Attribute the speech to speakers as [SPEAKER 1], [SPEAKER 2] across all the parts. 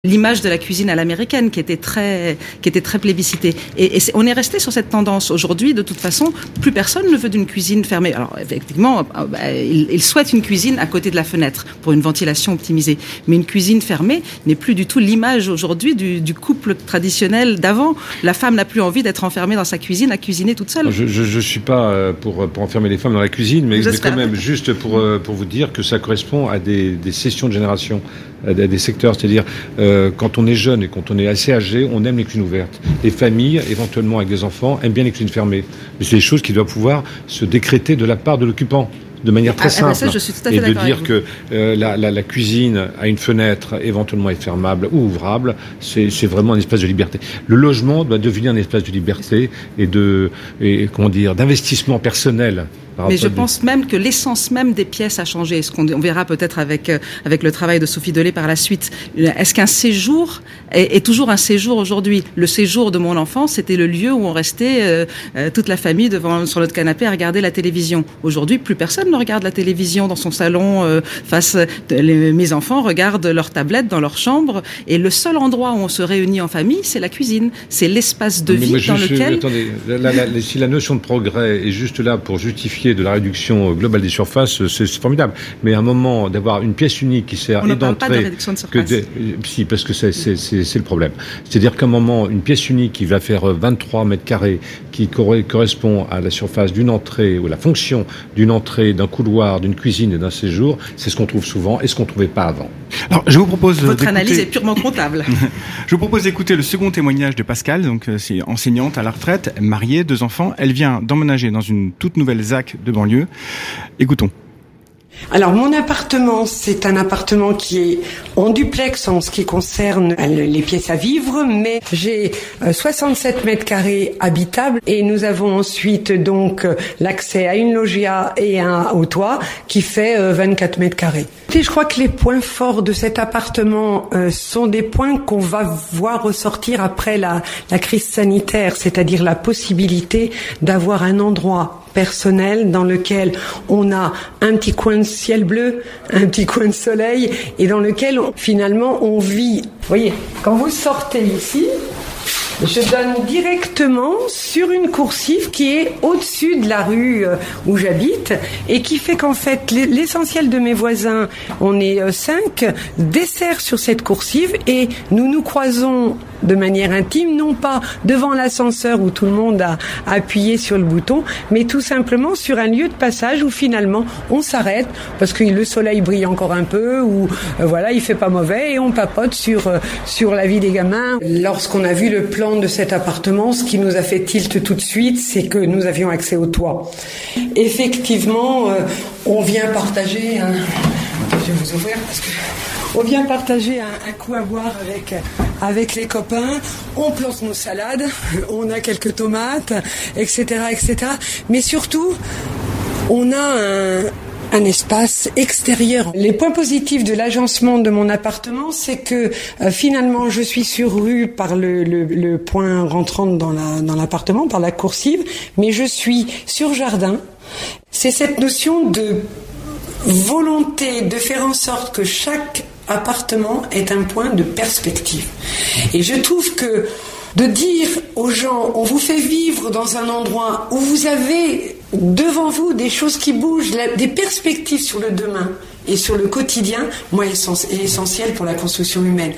[SPEAKER 1] l'image de la cuisine à l'américaine qui était très plébiscitée. Et on est resté sur cette tendance. Aujourd'hui, de toute façon, plus personne ne veut d'une cuisine fermée. Alors, effectivement, il souhaite une cuisine à côté de la fenêtre pour une ventilation optimisée. Mais une cuisine fermée n'est plus du tout l'image aujourd'hui du couple traditionnel d'avant. La femme n'a plus envie d'être enfermée dans sa cuisine à cuisiner toute seule.
[SPEAKER 2] Je suis pas pour enfermer les femmes dans la cuisine, mais quand même, juste pour vous dire que ça correspond à des sessions de génération, à des secteurs, c'est-à-dire quand on est jeune et quand on est assez âgé, on aime les cuisines ouvertes. Les familles, éventuellement avec des enfants, aiment bien les cuisines fermées. Mais c'est des choses qui doivent pouvoir se décréter de la part de l'occupant, de manière très simple.
[SPEAKER 1] Ça, je suis tout à fait
[SPEAKER 2] et de
[SPEAKER 1] d'accord
[SPEAKER 2] dire que la cuisine a une fenêtre éventuellement est fermable ou ouvrable, c'est vraiment un espace de liberté. Le logement doit devenir un espace de liberté et d'investissement personnel.
[SPEAKER 1] Mais je pense même que l'essence même des pièces a changé. On verra peut-être avec le travail de Sophie Delay par la suite. Est-ce qu'un séjour est toujours un séjour aujourd'hui? Le séjour de mon enfance, c'était le lieu où on restait toute la famille sur notre canapé à regarder la télévision. Aujourd'hui, plus personne ne regarde la télévision dans son salon. Mes enfants regardent leur tablette dans leur chambre. Et le seul endroit où on se réunit en famille, c'est la cuisine. C'est l'espace de vie dans lequel...
[SPEAKER 2] Attendez, si la notion de progrès est juste là pour justifier de la réduction globale des surfaces, c'est formidable. Mais à un moment, d'avoir une pièce unique qui sert
[SPEAKER 1] et d'entrée... On ne parle pas de réduction de surface.
[SPEAKER 2] Si, parce que c'est le problème. C'est-à-dire qu'à un moment, une pièce unique qui va faire 23 mètres carrés, qui correspond à la surface d'une entrée, ou la fonction d'une entrée, d'un couloir, d'une cuisine et d'un séjour, c'est ce qu'on trouve souvent et ce qu'on ne trouvait pas avant.
[SPEAKER 3] Alors, je vous propose
[SPEAKER 1] Votre analyse est purement comptable.
[SPEAKER 3] Je vous propose d'écouter le second témoignage de Pascal. Donc, c'est enseignante à la retraite, mariée, 2 enfants. Elle vient d'emménager dans une toute nouvelle ZAC de banlieue. Écoutons.
[SPEAKER 4] Alors mon appartement, c'est un appartement qui est en duplex en ce qui concerne les pièces à vivre, mais j'ai 67 mètres carrés habitables et nous avons ensuite donc l'accès à une loggia et au toit qui fait 24 mètres carrés. Et je crois que les points forts de cet appartement sont des points qu'on va voir ressortir après la crise sanitaire, c'est-à-dire la possibilité d'avoir un endroit personnel dans lequel on a un petit coin de ciel bleu, un petit coin de soleil et dans lequel finalement on vit. Vous voyez, quand vous sortez ici, je donne directement sur une coursive qui est au-dessus de la rue où j'habite et qui fait qu'en fait l'essentiel de mes voisins, on est 5, dessert sur cette coursive et nous nous croisons de manière intime, non pas devant l'ascenseur où tout le monde a appuyé sur le bouton, mais tout simplement sur un lieu de passage où finalement on s'arrête parce que le soleil brille encore un peu ou voilà, il fait pas mauvais et on papote sur la vie des gamins. Lorsqu'on a vu le plan de cet appartement, ce qui nous a fait tilt tout de suite, c'est que nous avions accès au toit. Effectivement, on vient partager je vais vous ouvrir parce que on vient partager un coup à boire avec les copains, on plante nos salades, on a quelques tomates, etc., etc. Mais surtout, on a un espace extérieur. Les points positifs de l'agencement de mon appartement, c'est que finalement je suis sur rue par le point rentrant dans l'appartement, par la coursive, mais je suis sur jardin. C'est cette notion de volonté de faire en sorte que chaque appartement est un point de perspective. Et je trouve que de dire aux gens, on vous fait vivre dans un endroit où vous avez devant vous des choses qui bougent, des perspectives sur le demain et sur le quotidien, moi, est essentiel pour la construction humaine.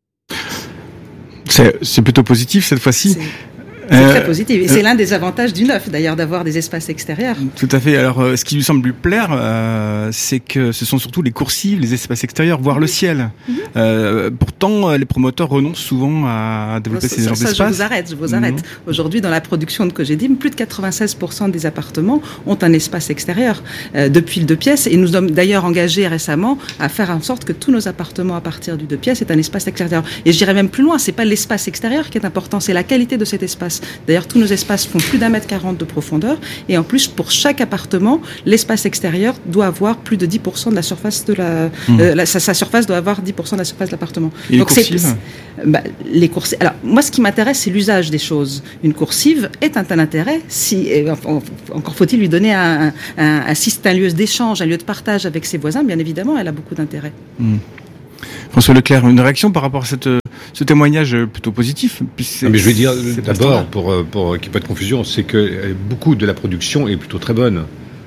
[SPEAKER 3] C'est plutôt positif cette fois-ci.
[SPEAKER 1] C'est très positif. Et c'est l'un des avantages du neuf, d'ailleurs, d'avoir des espaces extérieurs.
[SPEAKER 3] Tout à fait. Alors, ce qui lui semble lui plaire, c'est que ce sont surtout les coursives, les espaces extérieurs, voire le ciel. Pourtant, les promoteurs renoncent souvent à développer ces genres d'espaces.
[SPEAKER 1] Je vous arrête. Aujourd'hui, dans la production de Cogedim, plus de 96% des appartements ont un espace extérieur depuis le 2 pièces. Et nous sommes d'ailleurs engagés récemment à faire en sorte que tous nos appartements à partir du 2 pièces aient un espace extérieur. Et je dirais même plus loin, c'est pas l'espace extérieur qui est important, c'est la qualité de cet espace. D'ailleurs, tous nos espaces font plus d'1,40 m de profondeur. Et en plus, pour chaque appartement, l'espace extérieur doit avoir plus de 10% de la surface de sa surface doit avoir 10% de la surface de l'appartement.
[SPEAKER 3] Et donc les coursives
[SPEAKER 1] les coursives. Alors, moi, ce qui m'intéresse, c'est l'usage des choses. Une coursive est un tel intérêt encore faut-il lui donner si c'est un lieu d'échange, un lieu de partage avec ses voisins, bien évidemment, elle a beaucoup d'intérêt.
[SPEAKER 3] François Leclerc, une réaction par rapport à ce témoignage plutôt positif?
[SPEAKER 2] Mais je vais dire d'abord, pour qu'il n'y ait pas de confusion, c'est que beaucoup de la production est plutôt très bonne.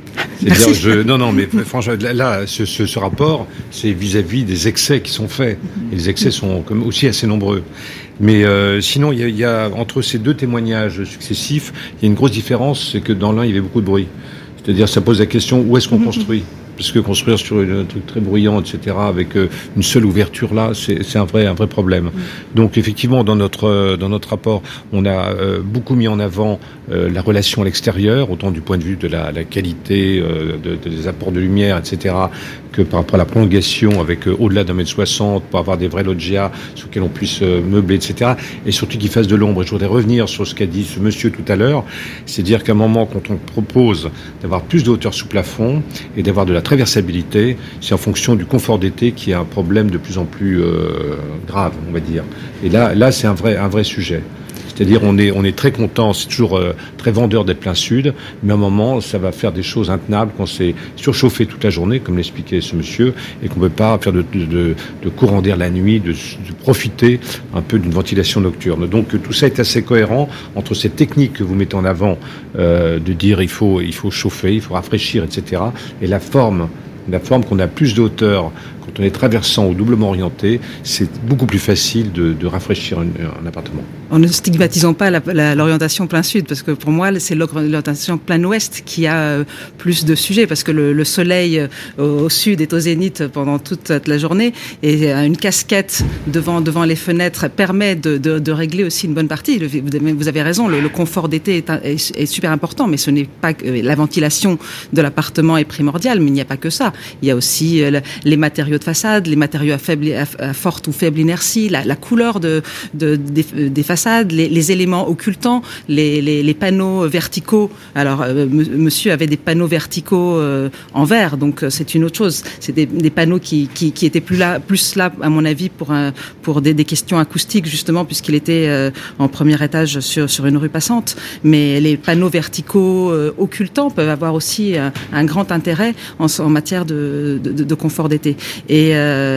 [SPEAKER 2] Non, mais franchement, là, ce rapport, c'est vis-à-vis des excès qui sont faits. Et les excès sont aussi assez nombreux. Mais sinon, il y a entre ces deux témoignages successifs, il y a une grosse différence, c'est que dans l'un, il y avait beaucoup de bruit. C'est-à-dire, ça pose la question, où est-ce qu'on construit ? Parce que construire sur un truc très bruyant, etc., avec une seule ouverture là, c'est un vrai problème. Donc effectivement, dans notre rapport, on a beaucoup mis en avant la relation à l'extérieur, autant du point de vue de la qualité des apports de lumière, etc., que par rapport à la prolongation avec au-delà d'1m60 pour avoir des vrais loggias sur lesquels on puisse meubler, etc. Et surtout qu'ils fassent de l'ombre. Et je voudrais revenir sur ce qu'a dit ce monsieur tout à l'heure, c'est dire qu'à un moment, quand on propose d'avoir plus de hauteur sous plafond et d'avoir de la traversabilité, c'est en fonction du confort d'été qui est un problème de plus en plus grave, on va dire. Et là, c'est un vrai sujet. C'est-à-dire, on est très content, c'est toujours très vendeur d'être plein sud, mais à un moment, ça va faire des choses intenables quand c'est surchauffé toute la journée, comme l'expliquait ce monsieur, et qu'on ne peut pas faire de courant d'air la nuit, de profiter un peu d'une ventilation nocturne. Donc, tout ça est assez cohérent entre cette technique que vous mettez en avant, de dire il faut chauffer, il faut rafraîchir, etc., et la forme qu'on a plus de hauteur. Quand on est traversant ou doublement orienté, c'est beaucoup plus facile de rafraîchir un appartement.
[SPEAKER 1] En ne stigmatisant pas l'orientation plein sud, parce que pour moi, c'est l'orientation plein ouest qui a plus de sujets, parce que le soleil au sud est au zénith pendant toute la journée, et une casquette devant les fenêtres permet de régler aussi une bonne partie. Vous avez raison, le confort d'été est super important, mais ce n'est pas que la ventilation de l'appartement est primordiale, mais il n'y a pas que ça. Il y a aussi les matériaux de façade, les matériaux à forte ou faible inertie, la couleur des façades, les éléments occultants, les panneaux verticaux. Alors, monsieur avait des panneaux verticaux en verre, donc c'est une autre chose. C'est des panneaux qui étaient plus là, à mon avis, pour des questions acoustiques, justement, puisqu'il était en premier étage sur une rue passante. Mais les panneaux verticaux occultants peuvent avoir aussi un grand intérêt en matière de confort d'été. Et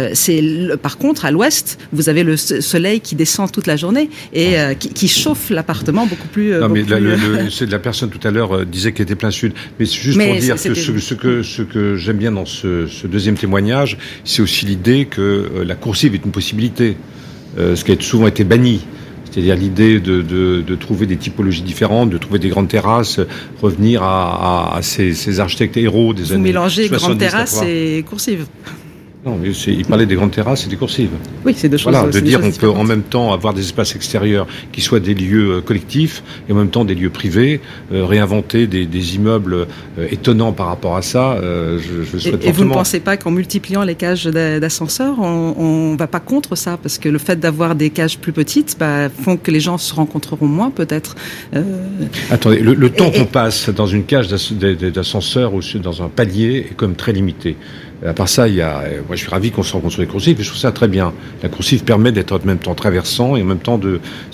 [SPEAKER 1] par contre, à l'ouest, vous avez le soleil qui descend toute la journée et qui chauffe l'appartement beaucoup plus.
[SPEAKER 2] C'est de la personne tout à l'heure disait qu'elle était plein sud, mais c'est juste pour dire que ce que j'aime bien dans ce deuxième témoignage, c'est aussi l'idée que la coursive est une possibilité, ce qui a souvent été banni. C'est-à-dire l'idée de trouver des typologies différentes, de trouver des grandes terrasses, revenir à ces architectes héros des années 70. Vous
[SPEAKER 1] mélangez grandes terrasses et coursives.
[SPEAKER 2] Non, mais il parlait des grandes terrasses et des coursives.
[SPEAKER 1] Oui, c'est deux choses.
[SPEAKER 2] Voilà, de dire on peut en même temps avoir des espaces extérieurs qui soient des lieux collectifs et en même temps des lieux privés, réinventer des immeubles étonnants par rapport à ça. Je souhaite fortement.
[SPEAKER 1] Et vous ne pensez pas qu'en multipliant les cages d'ascenseurs, on ne va pas contre ça, parce que le fait d'avoir des cages plus petites font que les gens se rencontreront moins, peut-être.
[SPEAKER 2] Attendez, le temps qu'on passe dans une cage d'ascenseur ou dans un palier est quand même très limité. À part ça, moi je suis ravi qu'on se rencontre sur les coursives, et je trouve ça très bien. La coursive permet d'être en même temps traversant et en même temps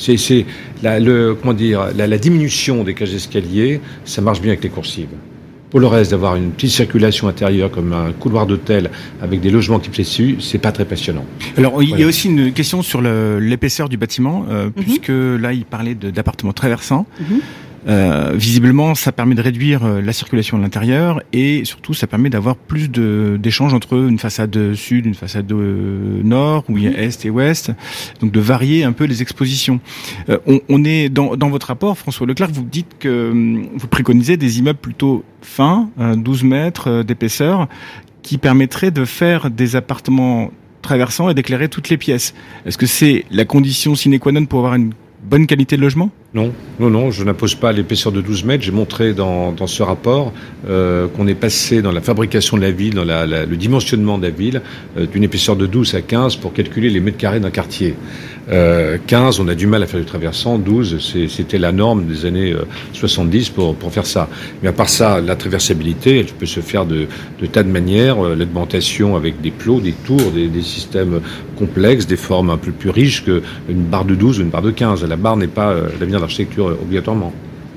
[SPEAKER 2] la diminution des cages d'escalier, ça marche bien avec les coursives. Pour le reste, d'avoir une petite circulation intérieure comme un couloir d'hôtel avec des logements qui plaisent dessus, c'est pas très passionnant.
[SPEAKER 3] Alors, il y a aussi une question sur l'épaisseur du bâtiment, puisque là, il parlait d'appartements traversants. Visiblement, ça permet de réduire la circulation de l'intérieur et surtout, ça permet d'avoir plus d'échanges entre une façade sud, une façade nord, où il y a est et ouest, donc de varier un peu les expositions. On est dans votre rapport, François Leclerc, vous dites que vous préconisez des immeubles plutôt fins, 12 mètres d'épaisseur, qui permettraient de faire des appartements traversants et d'éclairer toutes les pièces. Est-ce que c'est la condition sine qua non pour avoir une bonne qualité de logement ?
[SPEAKER 2] Non, je n'impose pas l'épaisseur de 12 mètres. J'ai montré dans ce rapport qu'on est passé dans la fabrication de la ville, dans le dimensionnement de la ville, d'une épaisseur de 12 à 15 pour calculer les mètres carrés d'un quartier. 15, on a du mal à faire du traversant. 12, c'était la norme des années 70 pour faire ça. Mais à part ça, la traversabilité, elle peut se faire de tas de manières. L'augmentation avec des plots, des tours, des systèmes complexes, des formes un peu plus riches qu'une barre de 12 ou une barre de 15. La barre n'est pas l'avenir de l'architecture obligatoirement.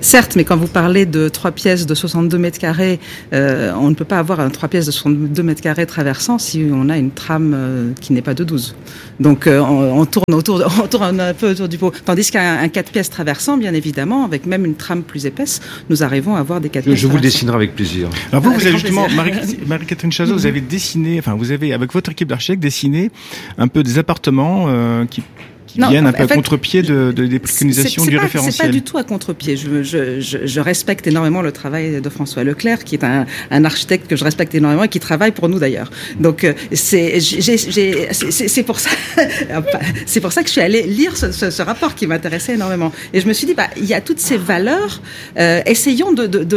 [SPEAKER 1] Certes, mais quand vous parlez de 3 pièces de 62 mètres carrés, on ne peut pas avoir un 3 pièces de 62 mètres carrés traversant si on a une trame qui n'est pas de 12. Donc on tourne un peu autour du pot. Tandis qu'un 4 pièces traversant, bien évidemment, avec même une trame plus épaisse, nous arrivons à avoir des 4 pièces.
[SPEAKER 2] Je vous le dessinerai avec plaisir.
[SPEAKER 3] Alors vous avez justement, Marie-Catherine Chazot, vous avez dessiné, vous avez avec votre équipe d'architectes dessiné un peu des appartements qui viennent un peu à contre-pied des préconisations du référentiel.
[SPEAKER 1] C'est pas du tout à contre-pied. Je respecte énormément le travail de François Leclerc, qui est un architecte que je respecte énormément et qui travaille pour nous d'ailleurs. Donc c'est pour ça que je suis allée lire ce rapport qui m'intéressait énormément. Et je me suis dit, il y a toutes ces valeurs. Essayons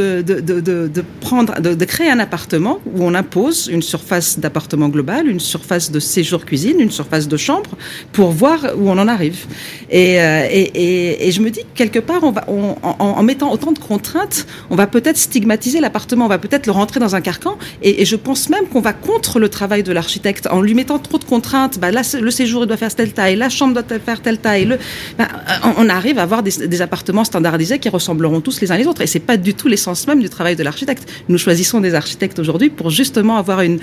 [SPEAKER 1] de créer un appartement où on impose une surface d'appartement global, une surface de séjour cuisine, une surface de chambre, pour voir où on en arrive. Et je me dis que quelque part, en mettant autant de contraintes, on va peut-être stigmatiser l'appartement, on va peut-être le rentrer dans un carcan. Et je pense même qu'on va contre le travail de l'architecte en lui mettant trop de contraintes. Là, le séjour il doit faire telle taille, la chambre doit faire telle taille. On arrive à avoir des appartements standardisés qui ressembleront tous les uns les autres. Et c'est pas du tout l'essence même du travail de l'architecte. Nous choisissons des architectes aujourd'hui pour justement avoir des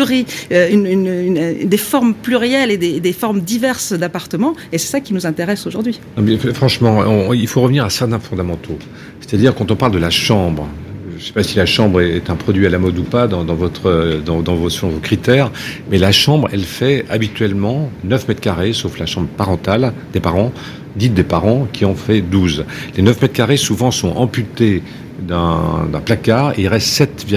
[SPEAKER 1] formes plurielles et des formes diverses d'appartements. Et c'est ça qui nous intéresse aujourd'hui.
[SPEAKER 2] Franchement, il faut revenir à certains fondamentaux. C'est-à-dire, quand on parle de la chambre, je ne sais pas si la chambre est un produit à la mode ou pas selon vos critères, mais la chambre, elle fait habituellement 9 mètres carrés, sauf la chambre parentale des parents, dite des parents, qui en fait 12. Les 9 mètres carrés, souvent, sont amputés d'un placard et il reste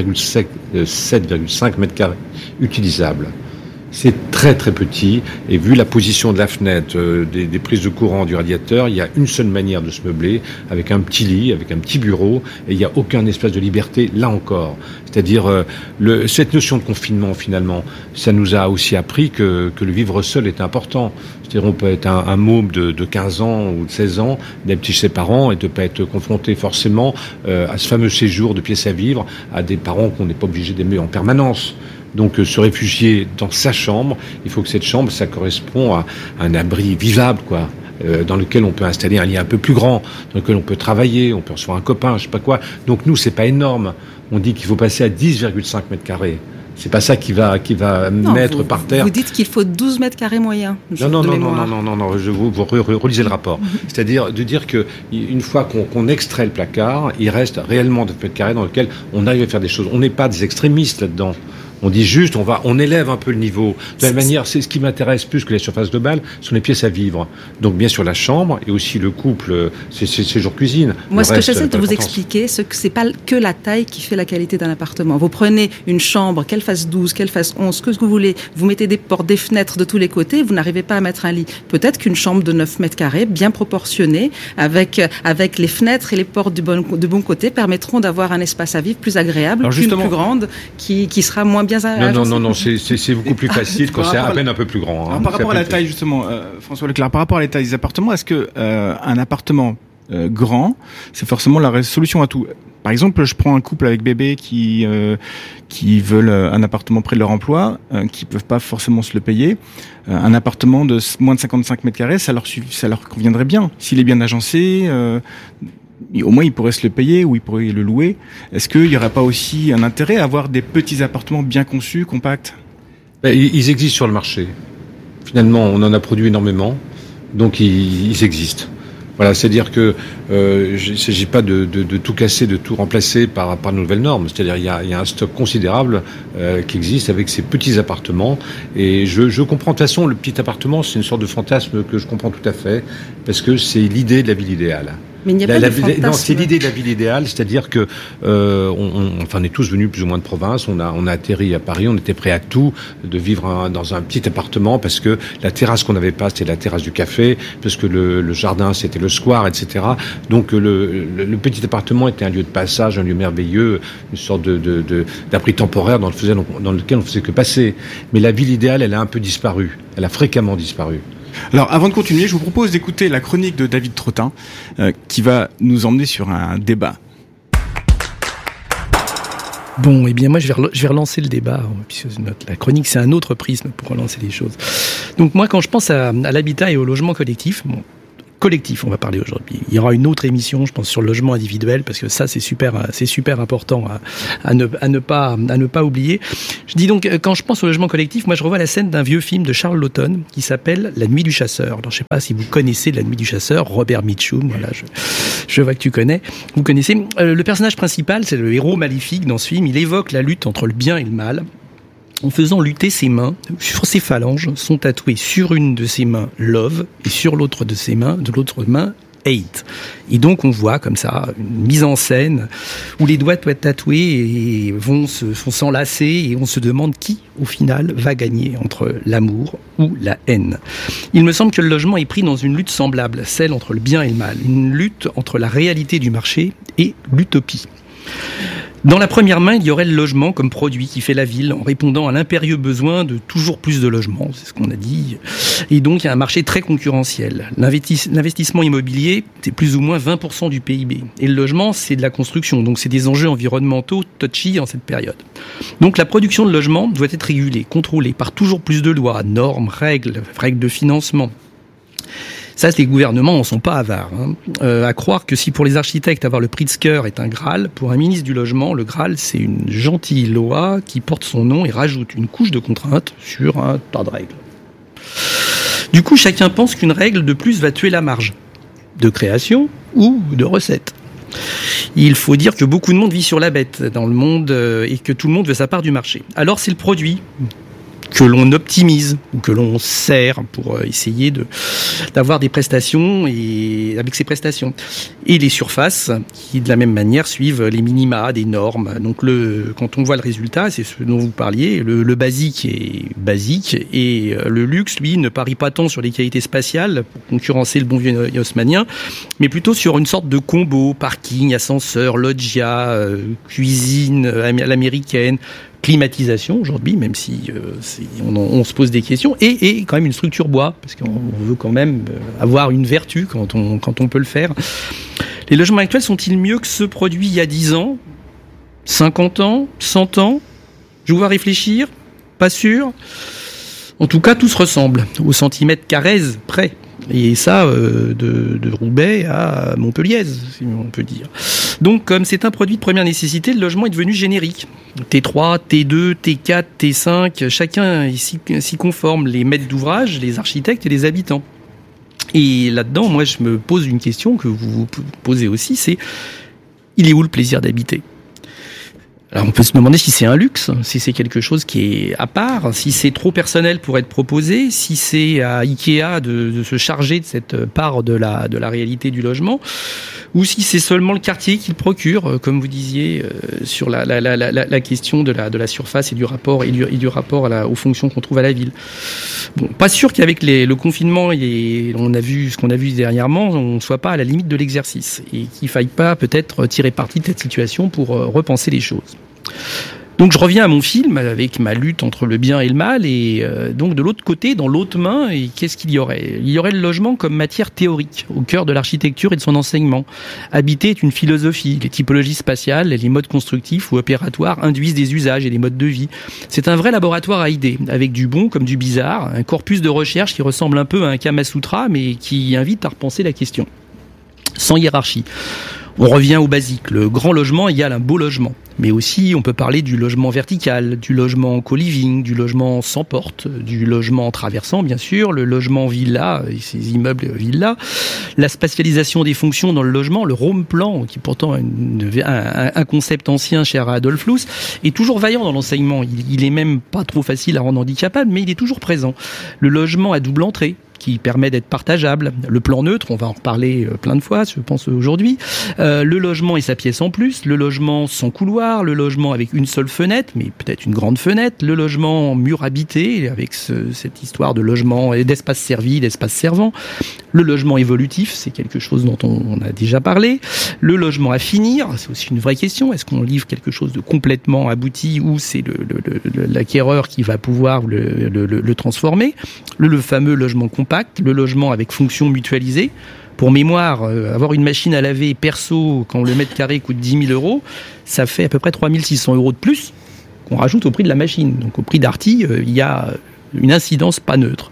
[SPEAKER 2] 7,5 mètres carrés utilisables. C'est très très petit, et vu la position de la fenêtre, des prises de courant du radiateur, il y a une seule manière de se meubler, avec un petit lit, avec un petit bureau, et il n'y a aucun espace de liberté, là encore. C'est-à-dire, cette notion de confinement, finalement, ça nous a aussi appris que le vivre seul est important. C'est-à-dire, on peut être un môme de 15 ans ou de 16 ans, d'être chez ses parents, et de ne pas être confronté forcément à ce fameux séjour de pièce à vivre, à des parents qu'on n'est pas obligé d'aimer en permanence. Donc se réfugier dans sa chambre, il faut que cette chambre, ça correspond à un abri vivable, quoi, dans lequel on peut installer un lit un peu plus grand, dans lequel on peut travailler, on peut recevoir un copain, je sais pas quoi. Donc nous, c'est pas énorme. On dit qu'il faut passer à 10,5 mètres carrés. C'est pas ça qui va mettre par terre.
[SPEAKER 1] Vous dites qu'il faut 12 mètres carrés moyens.
[SPEAKER 2] Non, vous relisez le rapport. C'est-à-dire de dire que une fois qu'on extrait le placard, il reste réellement 9 mètres carrés dans lequel on arrive à faire des choses. On n'est pas des extrémistes là-dedans. On dit juste, on élève un peu le niveau. De la même manière, c'est ce qui m'intéresse plus que les surfaces de balle, sont les pièces à vivre. Donc, bien sûr, la chambre et aussi le couple, c'est séjour cuisine.
[SPEAKER 1] Moi, ce que j'essaie de vous expliquer, c'est que c'est pas que la taille qui fait la qualité d'un appartement. Vous prenez une chambre, qu'elle fasse 12, qu'elle fasse 11, que vous voulez, vous mettez des portes, des fenêtres de tous les côtés, vous n'arrivez pas à mettre un lit. Peut-être qu'une chambre de 9 mètres carrés, bien proportionnée, avec les fenêtres et les portes de bon côté, permettront d'avoir un espace à vivre plus agréable, plus grande, qui sera moins bien.
[SPEAKER 2] Non, c'est beaucoup plus facile quand c'est à peine un peu plus grand.
[SPEAKER 3] Par rapport à la taille, justement, François Leclerc, par rapport à la taille des appartements, est-ce que un appartement grand, c'est forcément la solution à tout? Par exemple, je prends un couple avec bébé qui veulent un appartement près de leur emploi, qui peuvent pas forcément se le payer. Un appartement de moins de 55 mètres carrés, ça leur conviendrait bien. S'il est bien agencé, au moins, ils pourraient se le payer ou ils pourraient le louer. Est-ce qu'il n'y aurait pas aussi un intérêt à avoir des petits appartements bien conçus, compacts?
[SPEAKER 2] Ils existent sur le marché. Finalement, on en a produit énormément, donc ils existent. Voilà, c'est-à-dire que il ne s'agit pas de tout casser, de tout remplacer par de nouvelles normes. C'est-à-dire il y a un stock considérable qui existe avec ces petits appartements. Et je comprends de toute façon, le petit appartement, c'est une sorte de fantasme que je comprends tout à fait, parce que c'est l'idée de la ville idéale.
[SPEAKER 1] Mais il n'y a pas de fantasme.
[SPEAKER 2] Non, c'est l'idée de la ville idéale, c'est-à-dire que on est tous venus plus ou moins de province, on a atterri à Paris, on était prêt à tout, de vivre dans un petit appartement, parce que la terrasse qu'on n'avait pas, c'était la terrasse du café, parce que le jardin, c'était le square, etc. Donc le petit appartement était un lieu de passage, un lieu merveilleux, une sorte d'abri temporaire dans lequel on faisait que passer. Mais la ville idéale, elle a un peu disparu, elle a fréquemment disparu.
[SPEAKER 3] Alors, avant de continuer, je vous propose d'écouter la chronique de David Trottin, qui va nous emmener sur un débat.
[SPEAKER 5] Bon, eh bien moi je vais relancer le débat, puisque la chronique c'est un autre prisme pour relancer les choses. Donc moi quand je pense à l'habitat et au logement collectif, collectif, on va parler aujourd'hui. Il y aura une autre émission, je pense, sur le logement individuel, parce que ça, c'est super important à ne pas oublier. Je dis donc, quand je pense au logement collectif, moi, je revois la scène d'un vieux film de Charles Laughton qui s'appelle La Nuit du Chasseur. Alors, je sais pas si vous connaissez La Nuit du Chasseur, Robert Mitchum, voilà, je vois que tu connais. Vous connaissez. Le personnage principal, c'est le héros maléfique dans ce film. Il évoque la lutte entre le bien et le mal, en faisant lutter ses mains. Sur ses phalanges sont tatouées sur une de ses mains Love et sur l'autre main Hate. Et donc on voit comme ça une mise en scène où les doigts doivent être tatoués et vont s'enlacer, et on se demande qui au final va gagner entre l'amour ou la haine. Il me semble que le logement est pris dans une lutte semblable, celle entre le bien et le mal, une lutte entre la réalité du marché et l'utopie. Dans la première main, il y aurait le logement comme produit qui fait la ville en répondant à l'impérieux besoin de toujours plus de logements, c'est ce qu'on a dit. Et donc, il y a un marché très concurrentiel. L'investissement immobilier, c'est plus ou moins 20% du PIB. Et le logement, c'est de la construction. Donc, c'est des enjeux environnementaux touchy en cette période. Donc, la production de logements doit être régulée, contrôlée par toujours plus de lois, normes, règles de financement. Ça, les gouvernements n'en sont pas avares. À croire que si pour les architectes avoir le Pritzker est un Graal, pour un ministre du logement, le Graal c'est une gentille loi qui porte son nom et rajoute une couche de contraintes sur un tas de règles. Du coup, chacun pense qu'une règle de plus va tuer la marge de création ou de recette. Il faut dire que beaucoup de monde vit sur la bête dans le monde et que tout le monde veut sa part du marché. Alors c'est le produit que l'on optimise ou que l'on sert pour essayer d'avoir des prestations et avec ces prestations. Et les surfaces qui de la même manière suivent les minima des normes. Donc quand on voit le résultat, c'est ce dont vous parliez, le basique est basique et le luxe, lui, ne parie pas tant sur les qualités spatiales pour concurrencer le bon vieux haussmannien, mais plutôt sur une sorte de combo, parking, ascenseur, loggia, cuisine à l'américaine, climatisation aujourd'hui, même si on se pose des questions, et quand même une structure bois, parce qu'on veut quand même avoir une vertu quand on peut le faire. Les logements actuels sont-ils mieux que ceux produits il y a 10 ans, 50 ans, 100 ans? Je vous vois réfléchir, pas sûr. En tout cas, tout se ressemble, au centimètre carré près. Et ça, de Roubaix à Montpellier, si on peut dire. Donc, comme c'est un produit de première nécessité, le logement est devenu générique. T3, T2, T4, T5, chacun s'y conforme, les maîtres d'ouvrage, les architectes et les habitants. Et là-dedans, moi, je me pose une question que vous vous posez aussi, c'est il est où le plaisir d'habiter ? Alors on peut se demander si c'est un luxe, si c'est quelque chose qui est à part, si c'est trop personnel pour être proposé, si c'est à Ikea de se charger de cette part de la réalité du logement, ou si c'est seulement le quartier qui le procure, comme vous disiez sur la question de la surface et du rapport aux fonctions qu'on trouve à la ville. Bon, pas sûr qu'avec le confinement et ce qu'on a vu dernièrement, on ne soit pas à la limite de l'exercice et qu'il faille pas peut-être tirer parti de cette situation pour repenser les choses. Donc je reviens à mon film avec ma lutte entre le bien et le mal, et donc de l'autre côté, dans l'autre main, et qu'est-ce qu'il y aurait ? Il y aurait le logement comme matière théorique, au cœur de l'architecture et de son enseignement. Habiter est une philosophie, les typologies spatiales et les modes constructifs ou opératoires induisent des usages et des modes de vie. C'est un vrai laboratoire à idées, avec du bon comme du bizarre, un corpus de recherche qui ressemble un peu à un Kama Sutra, mais qui invite à repenser la question. Sans hiérarchie. On revient au basique. Le grand logement égale un beau logement. Mais aussi, on peut parler du logement vertical, du logement co-living, du logement sans porte, du logement traversant, bien sûr, le logement villa, et ces immeubles villa, la spatialisation des fonctions dans le logement, le home plan, qui est pourtant un concept ancien cher à Adolf Loos, est toujours vaillant dans l'enseignement. Il est même pas trop facile à rendre handicapable, mais il est toujours présent. Le logement à double entrée, qui permet d'être partageable. Le plan neutre, on va en reparler plein de fois, je pense aujourd'hui. Le logement et sa pièce en plus, le logement sans couloir, le logement avec une seule fenêtre, mais peut-être une grande fenêtre, le logement mur habité, avec cette histoire de logement et d'espace servi, d'espace servant. Le logement évolutif, c'est quelque chose dont on a déjà parlé. Le logement à finir, c'est aussi une vraie question. Est-ce qu'on livre quelque chose de complètement abouti ou c'est l'acquéreur qui va pouvoir le transformer ? Le fameux logement compact, le logement avec fonction mutualisée. Pour mémoire, avoir une machine à laver perso quand le mètre carré coûte 10 000 €, ça fait à peu près 3 600 € de plus qu'on rajoute au prix de la machine. Donc au prix d'Arty, il y a une incidence pas neutre.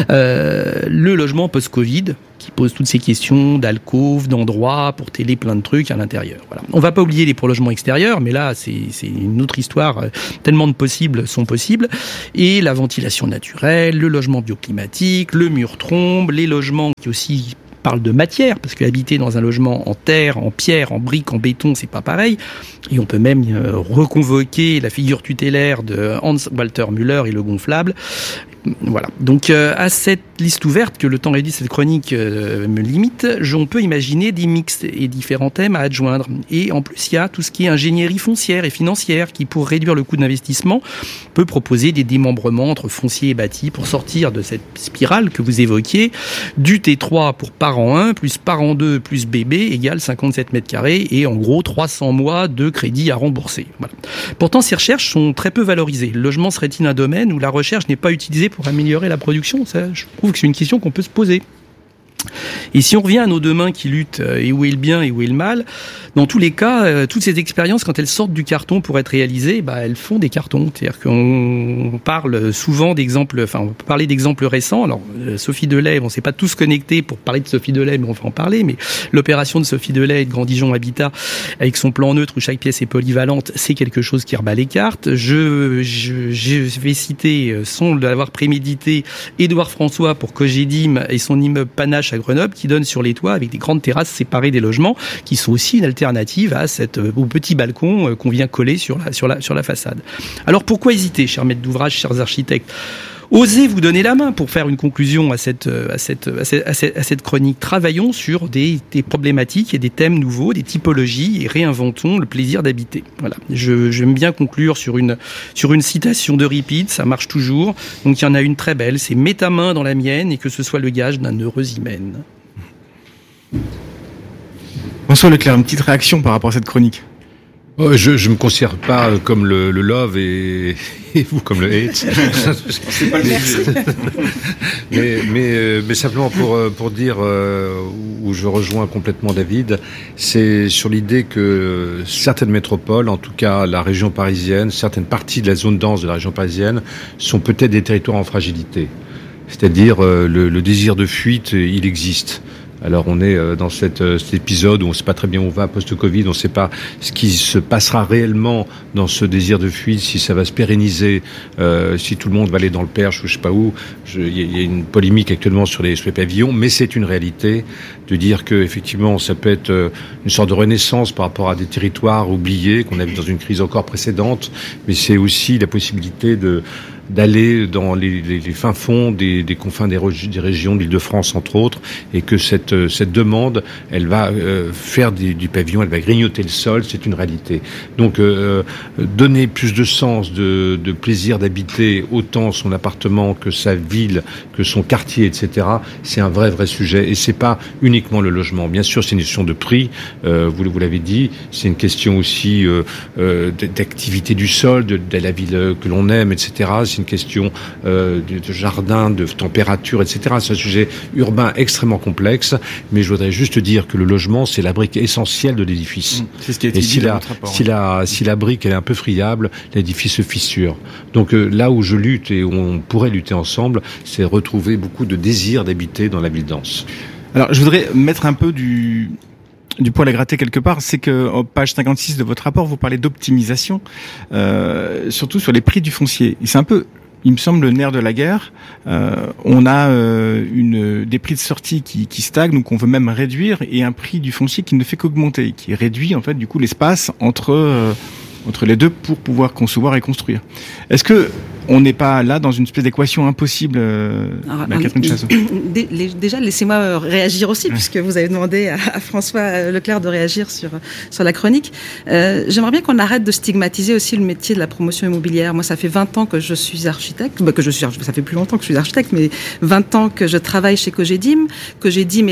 [SPEAKER 5] Le logement post-Covid, qui pose toutes ces questions d'alcôve, d'endroits pour télé, plein de trucs à l'intérieur. Voilà. On va pas oublier les prologements extérieurs, mais là, c'est une autre histoire. Tellement de possibles sont possibles. Et la ventilation naturelle, le logement bioclimatique, le mur trombe, les logements qui aussi parlent de matière, parce que habiter dans un logement en terre, en pierre, en brique, en béton, c'est pas pareil. Et on peut même reconvoquer la figure tutélaire de Hans Walter Müller et le gonflable. Voilà. Donc, à cette liste ouverte, que le temps réduit de cette chronique me limite, on peut imaginer des mix et différents thèmes à adjoindre. Et en plus, il y a tout ce qui est ingénierie foncière et financière qui, pour réduire le coût d'investissement, peut proposer des démembrements entre foncier et bâti pour sortir de cette spirale que vous évoquiez, du T3 pour parent 1 plus parent 2 plus bébé égale 57 mètres carrés et en gros 300 mois de crédit à rembourser. Voilà. Pourtant, ces recherches sont très peu valorisées. Le logement serait-il un domaine où la recherche n'est pas utilisée pour améliorer la production? Ça, je trouve que c'est une question qu'on peut se poser. Et si on revient à nos deux mains qui luttent, et où est le bien et où est le mal, dans tous les cas, toutes ces expériences, quand elles sortent du carton pour être réalisées, elles font des cartons. C'est-à-dire qu'on parle souvent d'exemples, enfin, on peut parler d'exemples récents. Alors, Sophie Delay, on ne s'est pas tous connectés pour parler de Sophie Delay, mais on va en parler. Mais l'opération de Sophie Delay et de Grand Dijon Habitat, avec son plan neutre où chaque pièce est polyvalente, c'est quelque chose qui rebat les cartes. Je vais citer, sans l'avoir prémédité, Édouard François pour Cogedim et son immeuble Panache à Grenoble, qui donne sur les toits avec des grandes terrasses séparées des logements, qui sont aussi une alternative à au petit balcon qu'on vient coller sur la façade. Alors pourquoi hésiter, chers maîtres d'ouvrage, chers architectes? Osez vous donner la main pour faire une conclusion à cette chronique. Travaillons sur des problématiques et des thèmes nouveaux, des typologies, et réinventons le plaisir d'habiter. Voilà. J'aime bien conclure sur une citation de Repeat, ça marche toujours. Donc il y en a une très belle, c'est « Mets ta main dans la mienne et que ce soit le gage d'un heureux hymen ».
[SPEAKER 3] François Leclerc, une petite réaction par rapport à cette chronique?
[SPEAKER 2] Je me considère pas comme le love et vous comme le hate.
[SPEAKER 3] C'est pas le
[SPEAKER 2] mais simplement pour dire où je rejoins complètement David, c'est sur l'idée que certaines métropoles, en tout cas la région parisienne, certaines parties de la zone dense de la région parisienne, sont peut-être des territoires en fragilité. C'est-à-dire le désir de fuite, il existe. Alors on est dans cet épisode où on ne sait pas très bien où on va post-Covid, on ne sait pas ce qui se passera réellement dans ce désir de fuite, si ça va se pérenniser, si tout le monde va aller dans le Perche ou je sais pas où. Il y a une polémique actuellement sur les pavillons, mais c'est une réalité de dire que effectivement ça peut être une sorte de renaissance par rapport à des territoires oubliés qu'on a vu dans une crise encore précédente, mais c'est aussi la possibilité d'aller dans les fins fonds des confins des régions de l'Île-de-France entre autres, et que cette demande, elle va faire du pavillon, elle va grignoter le sol, c'est une réalité. Donc donner plus de sens, de plaisir d'habiter autant son appartement que sa ville, que son quartier, etc. C'est un vrai sujet, et c'est pas uniquement le logement. Bien sûr, c'est une question de prix, vous l'avez dit, c'est une question aussi d'activité du sol, de la ville que l'on aime, etc. C'est une question de jardin, de température, etc. C'est un sujet urbain extrêmement complexe, mais je voudrais juste dire que le logement, c'est la brique essentielle de l'édifice.
[SPEAKER 3] C'est ce qui est dit dans votre rapport.
[SPEAKER 2] Si la brique elle est un peu friable, l'édifice se fissure. Donc là où je lutte et où on pourrait lutter ensemble, c'est retrouver beaucoup de désir d'habiter dans la ville dense.
[SPEAKER 3] Alors je voudrais mettre un peu du poil à gratter quelque part, c'est que en page 56 de votre rapport, vous parlez d'optimisation, surtout sur les prix du foncier. Et c'est un peu, il me semble, le nerf de la guerre. On a des prix de sortie qui stagnent, donc on veut même réduire, et un prix du foncier qui ne fait qu'augmenter, qui réduit en fait du coup l'espace entre les deux pour pouvoir concevoir et construire. Est-ce que on n'est pas là dans une espèce d'équation impossible, Catherine Chassot?
[SPEAKER 1] Déjà, laissez-moi réagir aussi, puisque vous avez demandé à François Leclerc de réagir sur la chronique. J'aimerais bien qu'on arrête de stigmatiser aussi le métier de la promotion immobilière. Moi, ça fait 20 ans que je suis architecte, ça fait plus longtemps que je suis architecte, mais 20 ans que je travaille chez Cogedim. Cogedim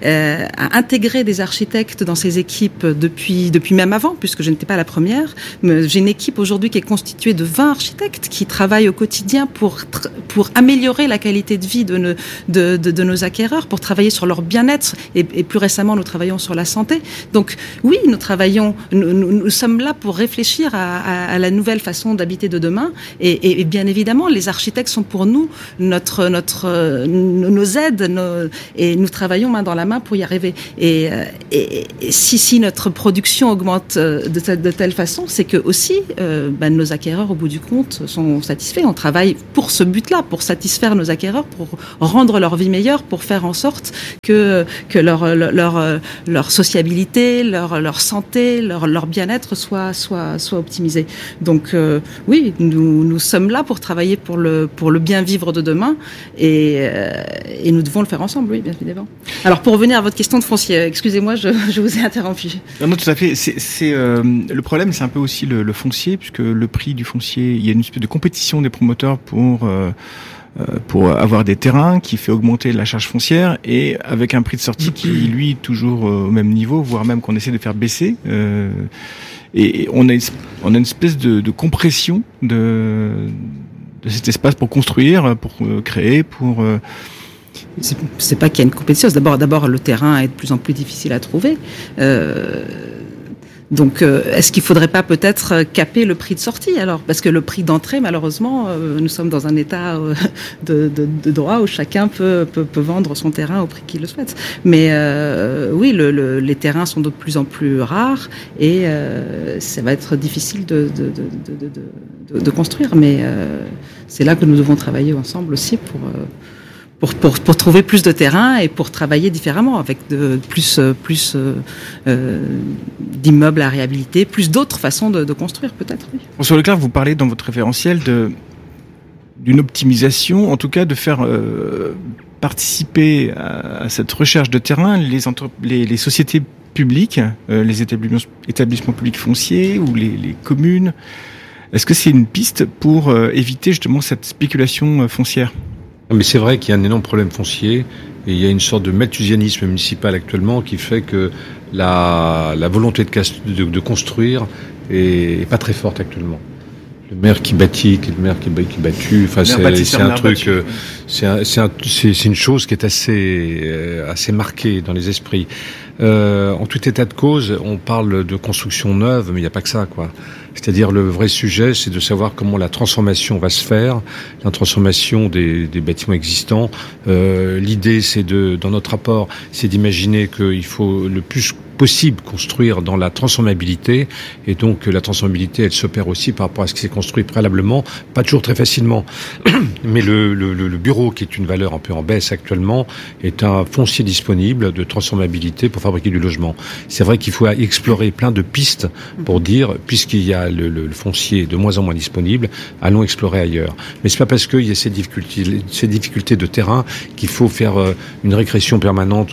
[SPEAKER 1] a intégré des architectes dans ses équipes depuis même avant, puisque je n'étais pas la première. J'ai une équipe aujourd'hui qui est constituée de 20 architectes qui travaillent travaille au quotidien pour améliorer la qualité de vie de nos acquéreurs, pour travailler sur leur bien-être, et plus récemment, nous travaillons sur la santé. Donc, oui, nous sommes là pour réfléchir à la nouvelle façon d'habiter de demain, et bien évidemment, les architectes sont pour nous nos aides, et nous travaillons main dans la main pour y arriver. Et si notre production augmente de telle façon, c'est que aussi nos acquéreurs, au bout du compte, sont satisfaits. On travaille pour ce but-là, pour satisfaire nos acquéreurs, pour rendre leur vie meilleure, pour faire en sorte que leur sociabilité, leur santé, leur bien-être soit optimisé. Donc oui, nous sommes là pour travailler pour le bien vivre de demain, et nous devons le faire ensemble, oui, bien évidemment. Alors, pour revenir à votre question de foncier, excusez-moi, je vous ai interrompu.
[SPEAKER 3] Non, tout à fait. Le problème, c'est un peu aussi le foncier, puisque le prix du foncier, il y a une espèce de compétition des promoteurs pour avoir des terrains qui fait augmenter la charge foncière, et avec un prix de sortie qui, lui, toujours au même niveau, voire même qu'on essaie de faire baisser. Et on a une espèce de compression de cet espace pour construire, pour créer, pour...
[SPEAKER 1] C'est pas qu'il y a une compétition. D'abord, le terrain est de plus en plus difficile à trouver. Donc, est-ce qu'il faudrait pas peut-être caper le prix de sortie alors? Parce que le prix d'entrée, malheureusement, nous sommes dans un état de droit où chacun peut vendre son terrain au prix qu'il le souhaite. Mais oui, les terrains sont de plus en plus rares, et ça va être difficile de construire. Mais c'est là que nous devons travailler ensemble aussi pour trouver plus de terrain et pour travailler différemment, avec plus d'immeubles à réhabiliter, plus d'autres façons de construire, peut-être. Oui.
[SPEAKER 3] François Leclerc, vous parlez dans votre référentiel d'une optimisation, en tout cas de faire participer à cette recherche de terrain les sociétés publiques, les établissements publics fonciers ou les communes. Est-ce que c'est une piste pour éviter justement cette spéculation foncière ?
[SPEAKER 2] Mais c'est vrai qu'il y a un énorme problème foncier, et il y a une sorte de malthusianisme municipal actuellement qui fait que la volonté de construire est pas très forte actuellement. Le maire qui bâtit, qui est le maire qui est battu, enfin c'est un truc, c'est une chose qui est assez marquée dans les esprits. En tout état de cause, on parle de construction neuve, mais il n'y a pas que ça, quoi. C'est-à-dire, le vrai sujet, c'est de savoir comment la transformation va se faire, la transformation des bâtiments existants. L'idée, dans notre rapport, c'est d'imaginer qu'il faut le plus possible construire dans la transformabilité, et donc la transformabilité, elle s'opère aussi par rapport à ce qui s'est construit préalablement, pas toujours très facilement. Mais le bureau, qui est une valeur un peu en baisse actuellement, est un foncier disponible de transformabilité pour fabriquer du logement. C'est vrai qu'il faut explorer plein de pistes pour dire, puisqu'il y a le foncier de moins en moins disponible, allons explorer ailleurs. Mais c'est pas parce qu'il y a ces difficultés de terrain qu'il faut faire une régression permanente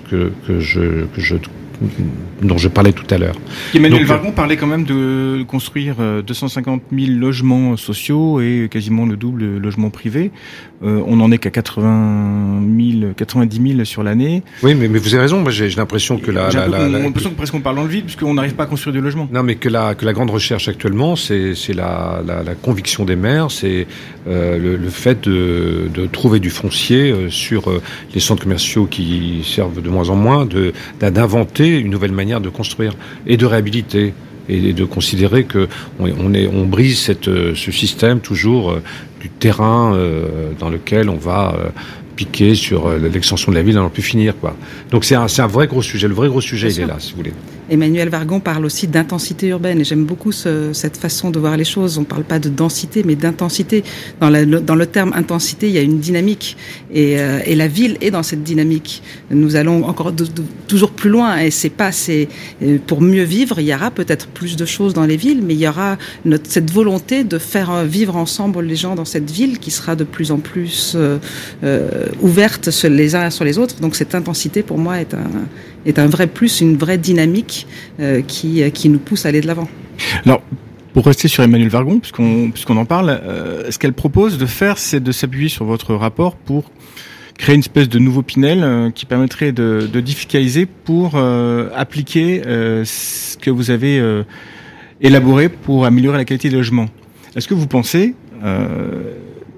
[SPEAKER 2] dont je parlais tout à l'heure.
[SPEAKER 3] Emmanuel Vargon parlait quand même de construire 250 000 logements sociaux et quasiment le double de logements privés. On n'en est qu'à 90 000 sur l'année.
[SPEAKER 2] Oui, mais vous avez raison. Moi, j'ai l'impression que
[SPEAKER 3] j'ai l'impression que presque on parle dans le vide, puisqu'on n'arrive pas à construire du logement.
[SPEAKER 2] Non, mais que la grande recherche actuellement, c'est la conviction des maires, c'est le fait de trouver du foncier sur les centres commerciaux qui servent de moins en moins, d'inventer une nouvelle manière de construire et de réhabiliter, et de considérer que on brise ce système toujours du terrain dans lequel on va piquer sur l'extension de la ville, on n'en peut finir, quoi. Donc c'est un vrai gros sujet. Le vrai gros sujet, il est là, si vous voulez.
[SPEAKER 1] Emmanuel Vargon parle aussi d'intensité urbaine, et j'aime beaucoup cette façon de voir les choses. On ne parle pas de densité, mais d'intensité. Dans le terme intensité, il y a une dynamique, et la ville est dans cette dynamique. Nous allons encore toujours plus loin, et pour mieux vivre, il y aura peut-être plus de choses dans les villes, mais il y aura cette volonté de faire vivre ensemble les gens dans cette ville, qui sera de plus en plus ouverte les uns sur les autres. Donc cette intensité, pour moi, est un vrai plus, une vraie dynamique qui nous pousse à aller de l'avant.
[SPEAKER 3] Alors, pour rester sur Emmanuel Vargon, puisqu'on en parle, ce qu'elle propose de faire, c'est de s'appuyer sur votre rapport pour créer une espèce de nouveau Pinel qui permettrait de digitaliser pour appliquer ce que vous avez élaboré pour améliorer la qualité des logements. Est-ce que vous pensez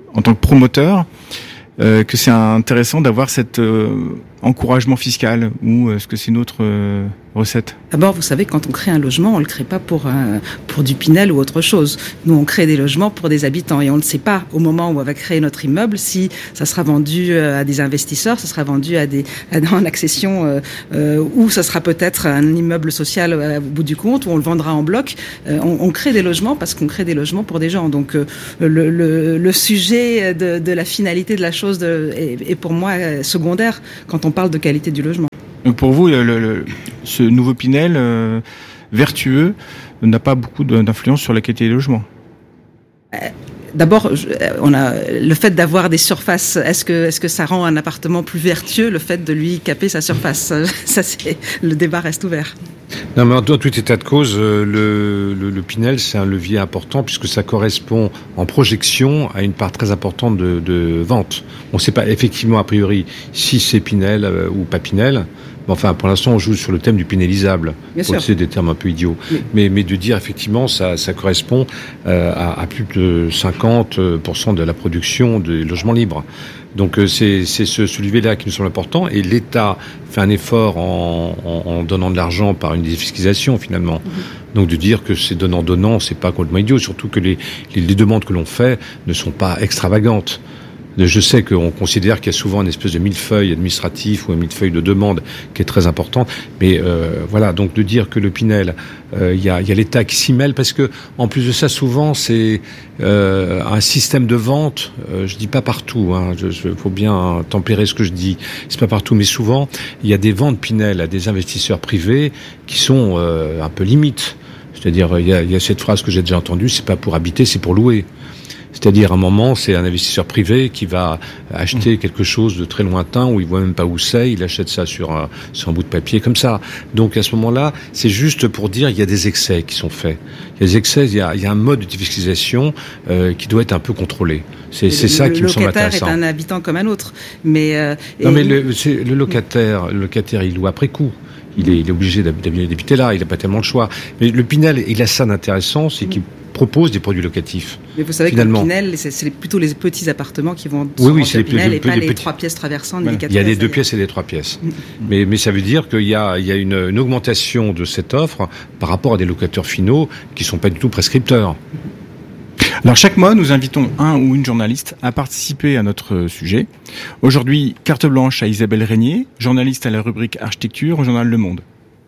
[SPEAKER 3] en tant que promoteur, que c'est intéressant d'avoir cet encouragement fiscal, ou est-ce que c'est une autre recette?
[SPEAKER 1] D'abord, vous savez, quand on crée un logement, on le crée pas pour du Pinel ou autre chose. Nous, on crée des logements pour des habitants et on ne sait pas au moment où on va créer notre immeuble si ça sera vendu à des investisseurs, ça sera vendu en accession ou ça sera peut-être un immeuble social au bout du compte où on le vendra en bloc. On crée des logements parce qu'on crée des logements pour des gens. Donc le sujet de la finalité de la chose est pour moi secondaire quand on parle de qualité du logement.
[SPEAKER 3] Donc pour vous, ce nouveau Pinel vertueux n'a pas beaucoup d'influence sur la qualité des logements?
[SPEAKER 1] D'abord, on a le fait d'avoir des surfaces. Est-ce que ça rend un appartement plus vertueux, le fait de lui caper sa surface? Ça, le débat reste ouvert.
[SPEAKER 2] Non, mais en tout état de cause, le Pinel, c'est un levier important puisque ça correspond en projection à une part très importante de vente. On ne sait pas effectivement a priori si c'est Pinel ou pas Pinel. Enfin, pour l'instant, on joue sur le thème du pinélisable. C'est des termes un peu idiots. Oui. Mais de dire, effectivement, ça correspond à plus de 50% de la production des logements libres. Donc, c'est ce levier-là qui nous semble important. Et l'État fait un effort en donnant de l'argent par une défiscalisation, finalement. Mm-hmm. Donc, de dire que c'est donnant, c'est pas complètement idiot. Surtout que les demandes que l'on fait ne sont pas extravagantes. Je sais qu'on considère qu'il y a souvent une espèce de millefeuille administratif ou un millefeuille de demande qui est très importante, mais voilà, donc de dire que le Pinel, il y a l'État qui s'y mêle, parce que en plus de ça, souvent c'est un système de vente. Je dis pas partout, hein, faut bien tempérer ce que je dis. C'est pas partout, mais souvent il y a des ventes Pinel à des investisseurs privés qui sont un peu limites. C'est-à-dire, il y a cette phrase que j'ai déjà entendue, c'est pas pour habiter, c'est pour louer. C'est-à-dire, à un moment, c'est un investisseur privé qui va acheter quelque chose de très lointain où il voit même pas où c'est, il achète ça sur un bout de papier, comme ça. Donc, à ce moment-là, c'est juste pour dire, il y a des excès qui sont faits. Il y a des excès, il y a un mode de fiscalisation qui doit être un peu contrôlé. C'est ça qui me semble intéressant.
[SPEAKER 1] Le locataire est un habitant comme un autre. Mais
[SPEAKER 2] non, mais le locataire, il loue après coup. Il est obligé d'habiter là, il n'a pas tellement de choix. Mais le Pinel, il a ça d'intéressant, c'est qu'il propose des produits locatifs.
[SPEAKER 1] Mais vous savez finalement, que le Pinel, c'est plutôt les petits appartements qui vont sur le Pinel et pas les 3 pièces traversantes,
[SPEAKER 2] voilà.
[SPEAKER 1] Les 4
[SPEAKER 2] pièces. Il y a
[SPEAKER 1] des
[SPEAKER 2] 2 pièces et des 3 pièces. Mais ça veut dire qu'il y a une augmentation de cette offre par rapport à des locataires finaux qui ne sont pas du tout prescripteurs.
[SPEAKER 3] Alors chaque mois, nous invitons un ou une journaliste à participer à notre sujet. Aujourd'hui, carte blanche à Isabelle Régnier, journaliste à la rubrique Architecture au journal Le Monde.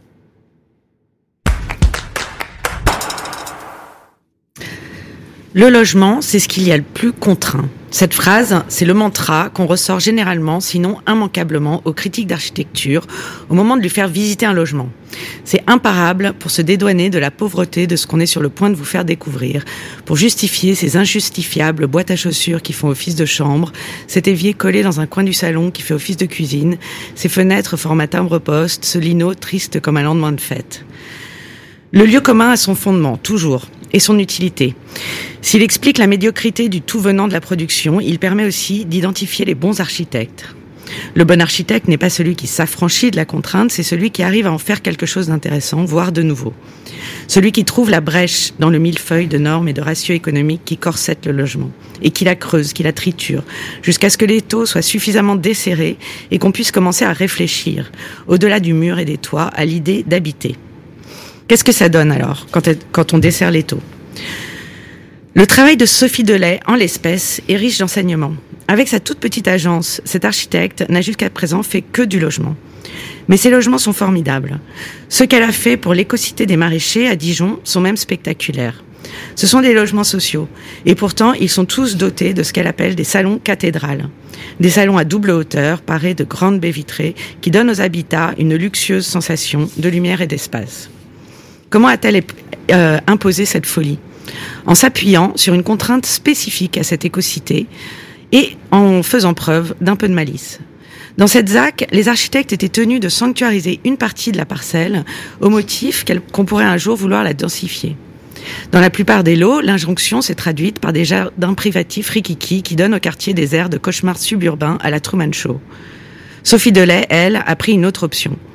[SPEAKER 6] Le logement, c'est ce qu'il y a le plus contraint. Cette phrase, c'est le mantra qu'on ressort généralement, sinon immanquablement, aux critiques d'architecture au moment de lui faire visiter un logement. C'est imparable pour se dédouaner de la pauvreté de ce qu'on est sur le point de vous faire découvrir, pour justifier ces injustifiables boîtes à chaussures qui font office de chambre, cet évier collé dans un coin du salon qui fait office de cuisine, ces fenêtres format timbre-poste, ce lino triste comme un lendemain de fête. Le lieu commun a son fondement, toujours, et son utilité. S'il explique la médiocrité du tout venant de la production, il permet aussi d'identifier les bons architectes. Le bon architecte n'est pas celui qui s'affranchit de la contrainte, c'est celui qui arrive à en faire quelque chose d'intéressant, voire de nouveau. Celui qui trouve la brèche dans le millefeuille de normes et de ratios économiques qui corsettent le logement, et qui la creuse, qui la triture, jusqu'à ce que l'étau soit suffisamment desserré et qu'on puisse commencer à réfléchir, au-delà du mur et des toits, à l'idée d'habiter. Qu'est-ce que ça donne alors, quand on dessert l'étau ? Le travail de Sophie Delay, en l'espèce, est riche d'enseignements. Avec sa toute petite agence, cet architecte n'a jusqu'à présent fait que du logement. Mais ces logements sont formidables. Ce qu'elle a fait pour l'écocité des maraîchers à Dijon sont même spectaculaires. Ce sont des logements sociaux. Et pourtant, ils sont tous dotés de ce qu'elle appelle des salons cathédrales. Des salons à double hauteur, parés de grandes baies vitrées, qui donnent aux habitats une luxueuse sensation de lumière et d'espace. Comment a-t-elle imposé cette folie ? En s'appuyant sur une contrainte spécifique à cette écocité et en faisant preuve d'un peu de malice. Dans cette ZAC, les architectes étaient tenus de sanctuariser une partie de la parcelle au motif qu'on pourrait un jour vouloir la densifier. Dans la plupart des lots, l'injonction s'est traduite par des jardins privatifs rikiki qui donnent au quartier des airs de cauchemar suburbain à la Truman Show. Sophie Delay, elle, a pris une autre option.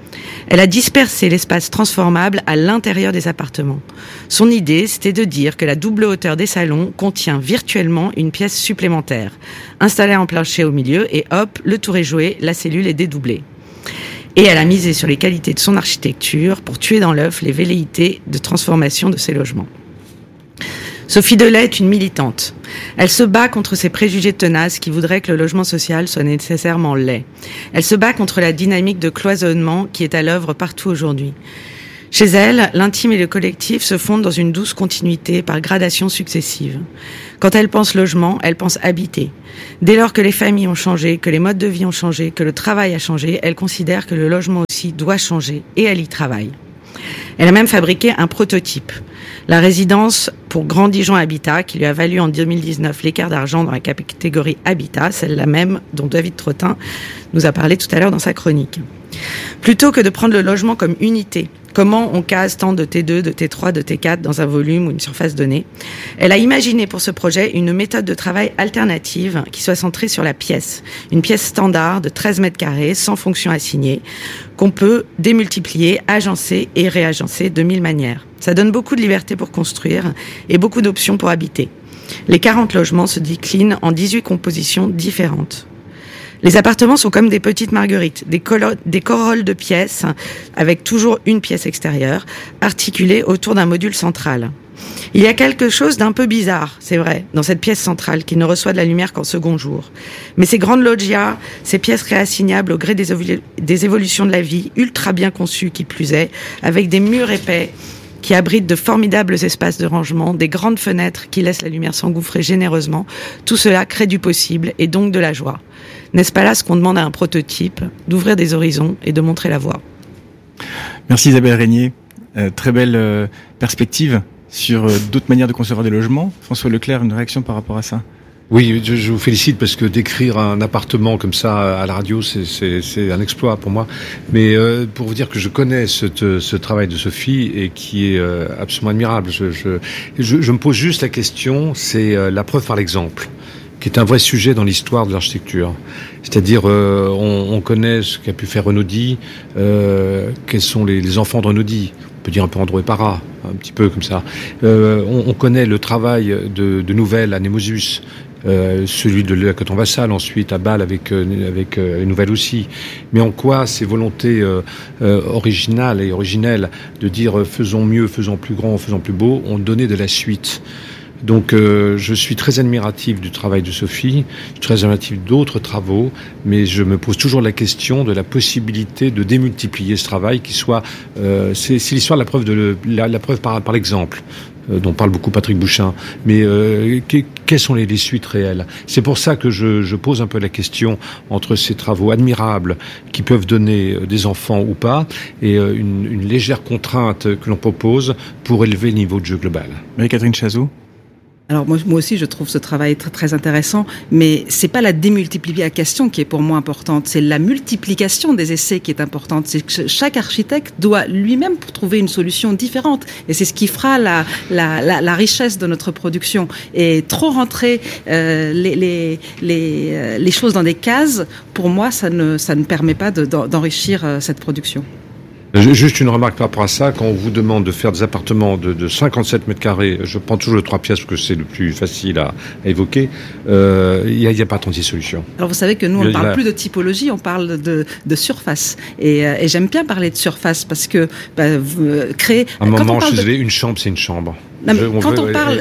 [SPEAKER 6] Elle a dispersé l'espace transformable à l'intérieur des appartements. Son idée, c'était de dire que la double hauteur des salons contient virtuellement une pièce supplémentaire. Installée en plancher au milieu et hop, le tour est joué, la cellule est dédoublée. Et elle a misé sur les qualités de son architecture pour tuer dans l'œuf les velléités de transformation de ces logements. Sophie Delay est une militante. Elle se bat contre ces préjugés tenaces qui voudraient que le logement social soit nécessairement laid. Elle se bat contre la dynamique de cloisonnement qui est à l'œuvre partout aujourd'hui. Chez elle, l'intime et le collectif se fondent dans une douce continuité par gradations successives. Quand elle pense logement, elle pense habiter. Dès lors que les familles ont changé, que les modes de vie ont changé, que le travail a changé, elle considère que le logement aussi doit changer et elle y travaille. Elle a même fabriqué un prototype, la résidence pour Grand Dijon Habitat, qui lui a valu en 2019 l'équerre d'argent dans la catégorie Habitat, celle-là même dont David Trottin nous a parlé tout à l'heure dans sa chronique. Plutôt que de prendre le logement comme unité, comment on case tant de T2, de T3, de T4 dans un volume ou une surface donnée, elle a imaginé pour ce projet une méthode de travail alternative qui soit centrée sur la pièce. Une pièce standard de 13 mètres carrés, sans fonction assignée, qu'on peut démultiplier, agencer et réagencer de 1000 manières. Ça donne beaucoup de liberté pour construire et beaucoup d'options pour habiter. Les 40 logements se déclinent en 18 compositions différentes. Les appartements sont comme des petites marguerites, des corolles de pièces, avec toujours une pièce extérieure, articulée autour d'un module central. Il y a quelque chose d'un peu bizarre, c'est vrai, dans cette pièce centrale qui ne reçoit de la lumière qu'en second jour. Mais ces grandes loggias, ces pièces réassignables au gré des évolutions de la vie, ultra bien conçues qui plus est, avec des murs épais, qui abritent de formidables espaces de rangement, des grandes fenêtres qui laissent la lumière s'engouffrer généreusement, tout cela crée du possible et donc de la joie. N'est-ce pas là ce qu'on demande à un prototype, d'ouvrir des horizons et de montrer la voie?
[SPEAKER 3] Merci Isabelle Régnier, très belle perspective sur d'autres manières de concevoir des logements. François Leclerc, une réaction par rapport à ça?
[SPEAKER 2] Oui, je vous félicite parce que d'écrire un appartement comme ça à la radio, c'est un exploit pour moi. Mais pour vous dire que je connais ce travail de Sophie et qui est absolument admirable. Je me pose juste la question, c'est la preuve par l'exemple, qui est un vrai sujet dans l'histoire de l'architecture. C'est-à-dire, on connaît ce qu'a pu faire Renaudy, quels sont les enfants de Renaudy. On peut dire un peu Andro et Para, un petit peu comme ça. On connaît le travail de Nouvel à Nemosus, celui de la Coton-Vassal ensuite à Bâle avec Nouvel aussi. Mais en quoi ces volontés originales et originelles de dire faisons mieux, faisons plus grand, faisons plus beau, ont donné de la suite. Donc je suis très admiratif du travail de Sophie, très admiratif d'autres travaux, mais je me pose toujours la question de la possibilité de démultiplier ce travail qui soit... c'est l'histoire de la preuve par l'exemple, dont parle beaucoup Patrick Bouchain. Mais quelles sont les suites réelles? C'est pour ça que je pose un peu la question entre ces travaux admirables qui peuvent donner des enfants ou pas, et une légère contrainte que l'on propose pour élever le niveau de jeu global.
[SPEAKER 3] Marie-Catherine Chazot.
[SPEAKER 1] Alors moi aussi je trouve ce travail très, très intéressant, mais c'est pas la démultiplication qui est pour moi importante, c'est la multiplication des essais qui est importante. C'est que chaque architecte doit lui-même trouver une solution différente, et c'est ce qui fera la richesse de notre production. Et trop rentrer les choses dans des cases, pour moi ça ne permet pas d'enrichir cette production.
[SPEAKER 2] Juste une remarque par rapport à ça, quand on vous demande de faire des appartements de 57 mètres carrés, je prends toujours le 3 pièces parce que c'est le plus facile à évoquer, il y a pas 36 solutions.
[SPEAKER 1] Alors vous savez que nous on ne parle plus de typologie, on parle de surface. Et j'aime bien parler de surface parce que créer...
[SPEAKER 2] À un moment, je suis désolé, une chambre c'est une chambre.
[SPEAKER 1] Quand on parle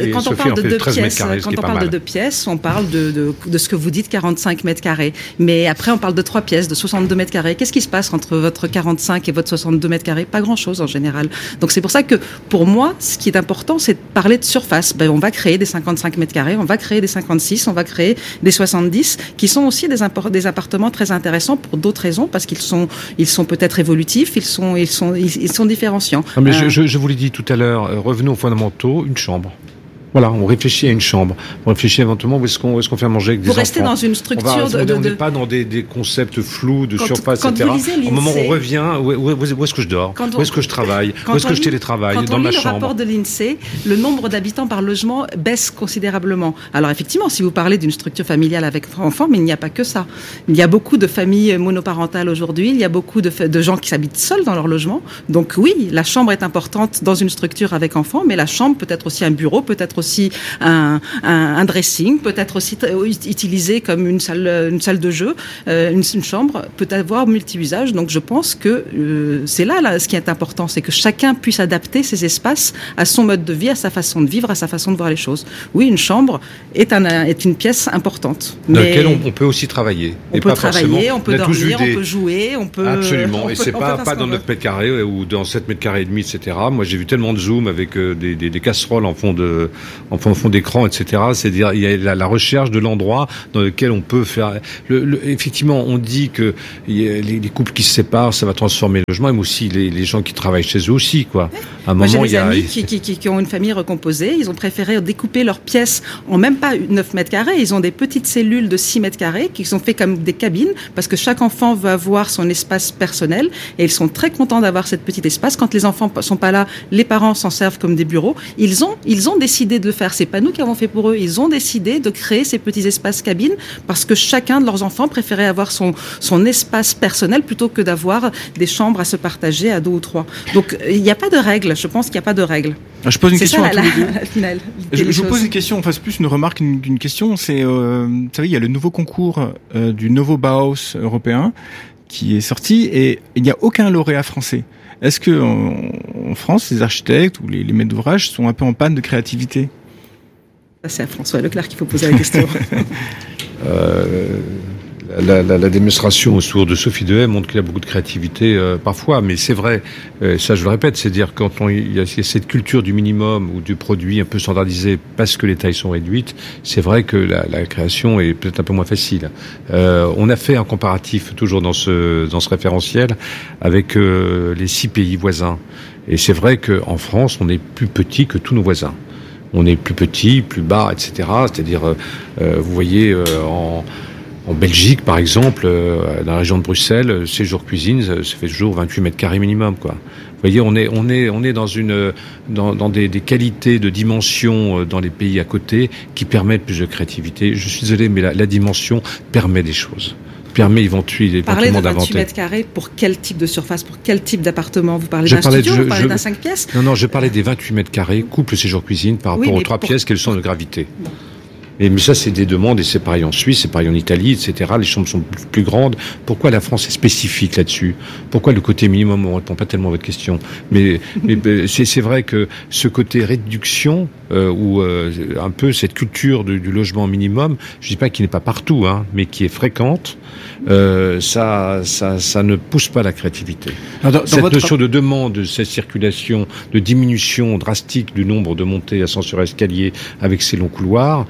[SPEAKER 1] de 2 pièces, on parle de ce que vous dites, 45 mètres carrés. Mais après, on parle de 3 pièces, de 62 mètres carrés. Qu'est-ce qui se passe entre votre 45 et votre 62 mètres carrés? Pas grand-chose en général. Donc c'est pour ça que, pour moi, ce qui est important, c'est de parler de surface. On va créer des 55 mètres carrés, on va créer des 56, on va créer des 70, qui sont aussi des appartements très intéressants pour d'autres raisons, parce qu'ils sont peut-être évolutifs, ils sont différenciants.
[SPEAKER 2] Non, mais je vous l'ai dit tout à l'heure, revenons aux fondamentaux. Une chambre. Voilà, on réfléchit à une chambre. On réfléchit éventuellement où est-ce qu'on fait à manger avec des enfants.
[SPEAKER 1] Vous restez dans une structure
[SPEAKER 2] on n'est pas dans des concepts flous de surface, etc. Au moment où on revient, où est-ce que je dors? Où est-ce que je travaille? Où est-ce que je télétravaille? Dans ma chambre?
[SPEAKER 1] Quand on lit le rapport de l'INSEE, le nombre d'habitants par logement baisse considérablement. Alors effectivement, si vous parlez d'une structure familiale avec enfants, mais il n'y a pas que ça. Il y a beaucoup de familles monoparentales aujourd'hui. Il y a beaucoup de gens qui s'habitent seuls dans leur logement. Donc oui, la chambre est importante dans une structure avec enfants, mais la chambre peut être aussi un bureau, peut être aussi un dressing, peut-être aussi utilisé comme une salle de jeu. Une chambre peut avoir multi-usages. Donc je pense que c'est là ce qui est important, c'est que chacun puisse adapter ses espaces à son mode de vie, à sa façon de vivre, à sa façon de voir les choses. Oui, une chambre est une pièce importante.
[SPEAKER 2] Dans laquelle on peut aussi travailler.
[SPEAKER 1] On peut travailler, on peut dormir, on peut jouer, on peut...
[SPEAKER 2] Absolument, et c'est pas dans 9 mètres carrés ou dans 7 mètres carrés et demi, etc. Moi j'ai vu tellement de Zoom avec des casseroles en fond d'écran, etc. C'est-à-dire il y a la recherche de l'endroit dans lequel on peut faire. Effectivement, on dit que les couples qui se séparent, ça va transformer le logement, mais aussi les gens qui travaillent chez eux aussi, quoi. À un moment,
[SPEAKER 1] j'ai des amis qui ont une famille recomposée. Ils ont préféré découper leurs pièces en même pas 9 mètres carrés. Ils ont des petites cellules de 6 mètres carrés qui sont faites comme des cabines parce que chaque enfant veut avoir son espace personnel et ils sont très contents d'avoir cette petite espace. Quand les enfants sont pas là, les parents s'en servent comme des bureaux. Ils ont décidé de le faire. C'est pas nous qui avons fait pour eux. Ils ont décidé de créer ces petits espaces cabines parce que chacun de leurs enfants préférait avoir son espace personnel plutôt que d'avoir des chambres à se partager à 2 ou 3. Donc il n'y a pas de règle. Je pense qu'il n'y a pas de règle.
[SPEAKER 3] Je pose une question à tous les deux. Je
[SPEAKER 1] vous
[SPEAKER 3] pose une question, enfin c'est plus une remarque qu'une question. C'est, vous savez, il y a le nouveau concours du Nouveau Bauhaus européen qui est sorti et il n'y a aucun lauréat français. Est-ce que en France, les architectes ou les maîtres d'ouvrage sont un peu en panne de créativité?
[SPEAKER 1] C'est à François Leclerc qu'il faut poser la question.
[SPEAKER 2] La démonstration autour de Sophie Dehaye montre qu'il y a beaucoup de créativité parfois, mais c'est vrai, ça je le répète, c'est-à-dire quand il y a cette culture du minimum ou du produit un peu standardisé parce que les tailles sont réduites, c'est vrai que la création est peut-être un peu moins facile. On a fait un comparatif toujours dans ce référentiel avec les 6 pays voisins, et c'est vrai qu'en France, on est plus petit que tous nos voisins. On est plus petit, plus bas, etc. C'est-à-dire, vous voyez, en Belgique, par exemple, dans la région de Bruxelles, séjour cuisine, ça fait toujours 28 mètres carrés minimum, quoi. Vous voyez, on est dans des qualités de dimension dans les pays à côté qui permettent plus de créativité. Je suis désolé, mais la dimension permet des choses. Permet éventuellement
[SPEAKER 1] d'inventer. Parlez de 28
[SPEAKER 2] mètres
[SPEAKER 1] carrés pour quel type de surface, pour quel type d'appartement? Vous parlez d'un studio, vous parlez d'un 5 pièces?
[SPEAKER 2] Non, je parlais des 28 mètres carrés, couple séjour cuisine, par rapport aux 3 pièces, quelles sont de gravité. Bon. Mais ça, c'est des demandes, et c'est pareil en Suisse, c'est pareil en Italie, etc. Les chambres sont plus grandes. Pourquoi la France est spécifique là-dessus? Pourquoi le côté minimum? On répond pas tellement à votre question. Mais c'est vrai que ce côté réduction, ou un peu cette culture du logement minimum, je dis pas qu'il n'est pas partout, hein, mais qui est fréquente, ça ne pousse pas la créativité. Cette notion de demande, cette circulation, de diminution drastique du nombre de montées ascenseurs escaliers avec ces longs couloirs,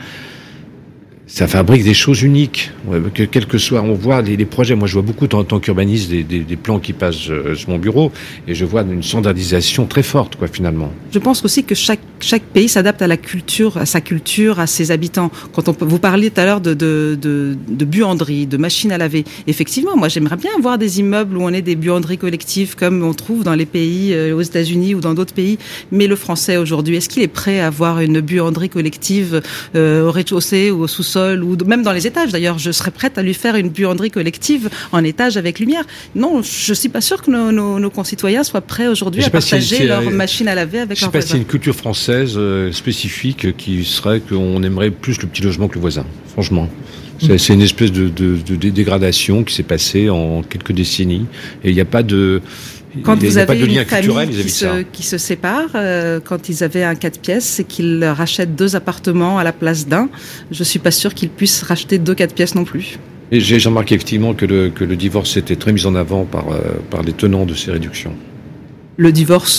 [SPEAKER 2] ça fabrique des choses uniques. Quel que soit, on voit les projets. Moi, je vois beaucoup en tant qu'urbaniste des plans qui passent sur mon bureau, et je vois une standardisation très forte, quoi, finalement.
[SPEAKER 1] Je pense aussi que chaque pays s'adapte à sa culture, à ses habitants. Quand vous parliez tout à l'heure de buanderie, de machines à laver. Effectivement, moi, j'aimerais bien voir des immeubles où on ait des buanderies collectives comme on trouve dans les pays, aux États-Unis ou dans d'autres pays. Mais le Français aujourd'hui, est-ce qu'il est prêt à avoir une buanderie collective au rez-de-chaussée ou au sous-sol? Ou même dans les étages, d'ailleurs, je serais prête à lui faire une buanderie collective en étage avec lumière. Non, je suis pas sûre que nos concitoyens soient prêts aujourd'hui à partager leur machine à laver avec leurs voisins. Je ne sais pas si
[SPEAKER 2] c'est une culture française spécifique qui serait qu'on aimerait plus le petit logement que le voisin, franchement. C'est une espèce de dégradation qui s'est passée en quelques décennies, et il n'y a pas de...
[SPEAKER 1] Quand vous avez une famille qui se sépare, quand ils avaient un 4 pièces et qu'ils rachètent 2 appartements à la place d'un, je suis pas sûre qu'ils puissent racheter 2 4 pièces non plus.
[SPEAKER 2] Et j'ai remarqué effectivement que le divorce était très mis en avant par les tenants de ces réductions.
[SPEAKER 1] Le divorce...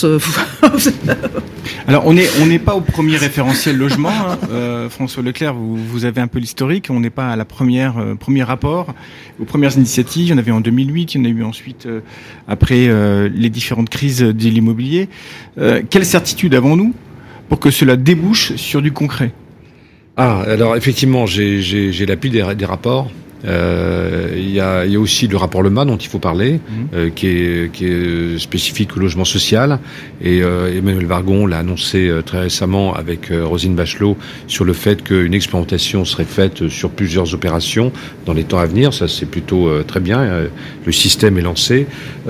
[SPEAKER 3] Alors, on n'est pas au premier référentiel logement, hein. François Leclerc, vous avez un peu l'historique. On n'est pas à la premier rapport, aux premières initiatives. Il y en avait en 2008, il y en a eu ensuite après les différentes crises de l'immobilier. Quelle certitude avons-nous pour que cela débouche sur du concret?
[SPEAKER 2] Alors effectivement, j'ai l'appui des rapports. Il y a aussi le rapport Lema dont il faut parler, qui est spécifique au logement social. Et Emmanuel Vargon l'a annoncé très récemment avec Roselyne Bachelot sur le fait qu'une expérimentation serait faite sur plusieurs opérations dans les temps à venir. Ça, c'est plutôt très bien. Le système est lancé.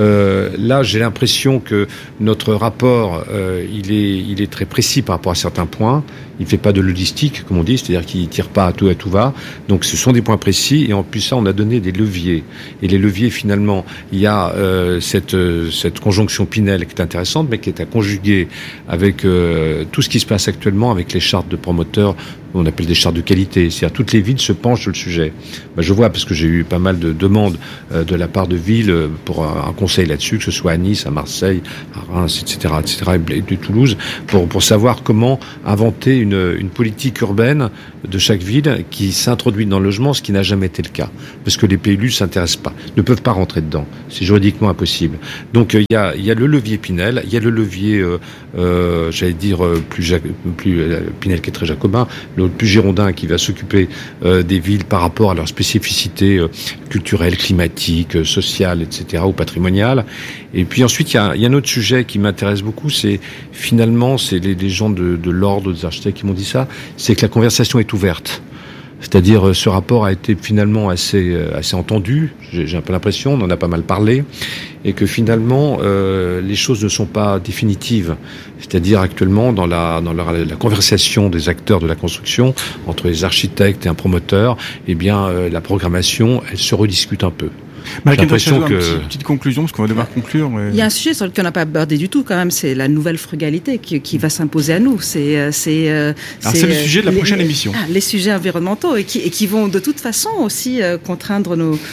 [SPEAKER 2] Là, j'ai l'impression que notre rapport, il est très précis par rapport à certains points. Il fait pas de logistique, comme on dit, c'est-à-dire qu'il tire pas à tout va. Donc, ce sont des points précis. Et en plus, ça, on a donné des leviers. Et les leviers, finalement, il y a cette conjonction Pinel qui est intéressante, mais qui est à conjuguer avec tout ce qui se passe actuellement avec les chartes de promoteurs, on appelle des chartes de qualité. C'est-à-dire toutes les villes se penchent sur le sujet. Je vois, parce que j'ai eu pas mal de demandes de la part de villes pour un conseil là-dessus, que ce soit à Nice, à Marseille, à Reims, etc., et de Toulouse, pour savoir comment inventer une politique urbaine de chaque ville qui s'introduit dans le logement, ce qui n'a jamais été le cas. Parce que les PLU s'intéressent pas, ne peuvent pas rentrer dedans. C'est juridiquement impossible. Donc il y a le levier Pinel, il y a le levier, j'allais dire, plus Pinel qui est très jacobin, le plus girondin qui va s'occuper des villes par rapport à leurs spécificités culturelles, climatiques, sociales, etc., ou patrimoniales. Et puis ensuite, il y a un autre sujet qui m'intéresse beaucoup, c'est finalement, c'est les gens de l'ordre des architectes qui m'ont dit ça, c'est que la conversation est ouverte. C'est-à-dire, ce rapport a été finalement assez entendu. J'ai un peu l'impression, on en a pas mal parlé, et que finalement, les choses ne sont pas définitives. C'est-à-dire, actuellement, dans la conversation des acteurs de la construction, entre les architectes et un promoteur, eh bien, la programmation, elle se rediscute un peu.
[SPEAKER 3] J'ai l'impression que... Une petite conclusion, parce qu'on va devoir conclure.
[SPEAKER 1] Il y a un sujet sur lequel on n'a pas abordé du tout, quand même, c'est la nouvelle frugalité qui va s'imposer à nous. C'est le
[SPEAKER 3] sujet de la prochaine émission.
[SPEAKER 1] Les sujets environnementaux et qui vont de toute façon aussi contraindre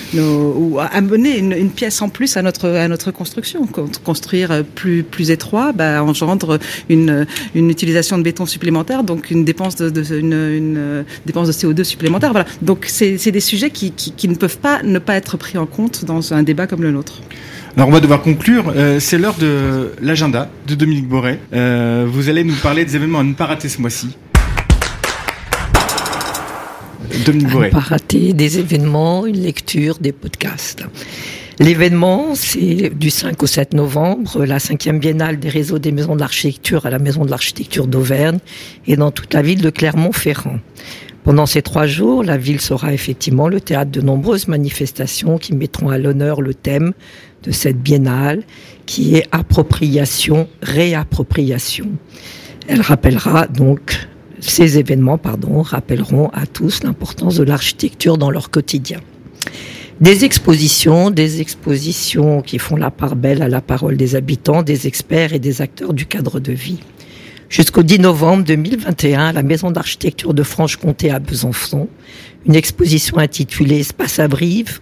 [SPEAKER 1] ou amener une pièce en plus à notre construction. Construire plus étroit, engendre une utilisation de béton supplémentaire, donc une dépense de CO2 supplémentaire. Voilà. Donc c'est des sujets qui ne peuvent pas ne pas être pris en compte dans un débat comme le nôtre.
[SPEAKER 3] Alors on va devoir conclure, c'est l'heure de l'agenda de Dominique Boré. Vous allez nous parler des événements à ne pas rater ce mois-ci. Dominique Boré.
[SPEAKER 7] À ne pas rater des événements, une lecture, des podcasts. L'événement, c'est du 5 au 7 novembre, la 5e biennale des réseaux des maisons de l'architecture à la Maison de l'architecture d'Auvergne et dans toute la ville de Clermont-Ferrand. Pendant ces 3 jours, la ville sera effectivement le théâtre de nombreuses manifestations qui mettront à l'honneur le thème de cette biennale, qui est appropriation, réappropriation. Ces événements rappelleront à tous l'importance de l'architecture dans leur quotidien. Des expositions qui font la part belle à la parole des habitants, des experts et des acteurs du cadre de vie. Jusqu'au 10 novembre 2021, à la Maison d'architecture de Franche-Comté à Besançon, une exposition intitulée Espace à vivre,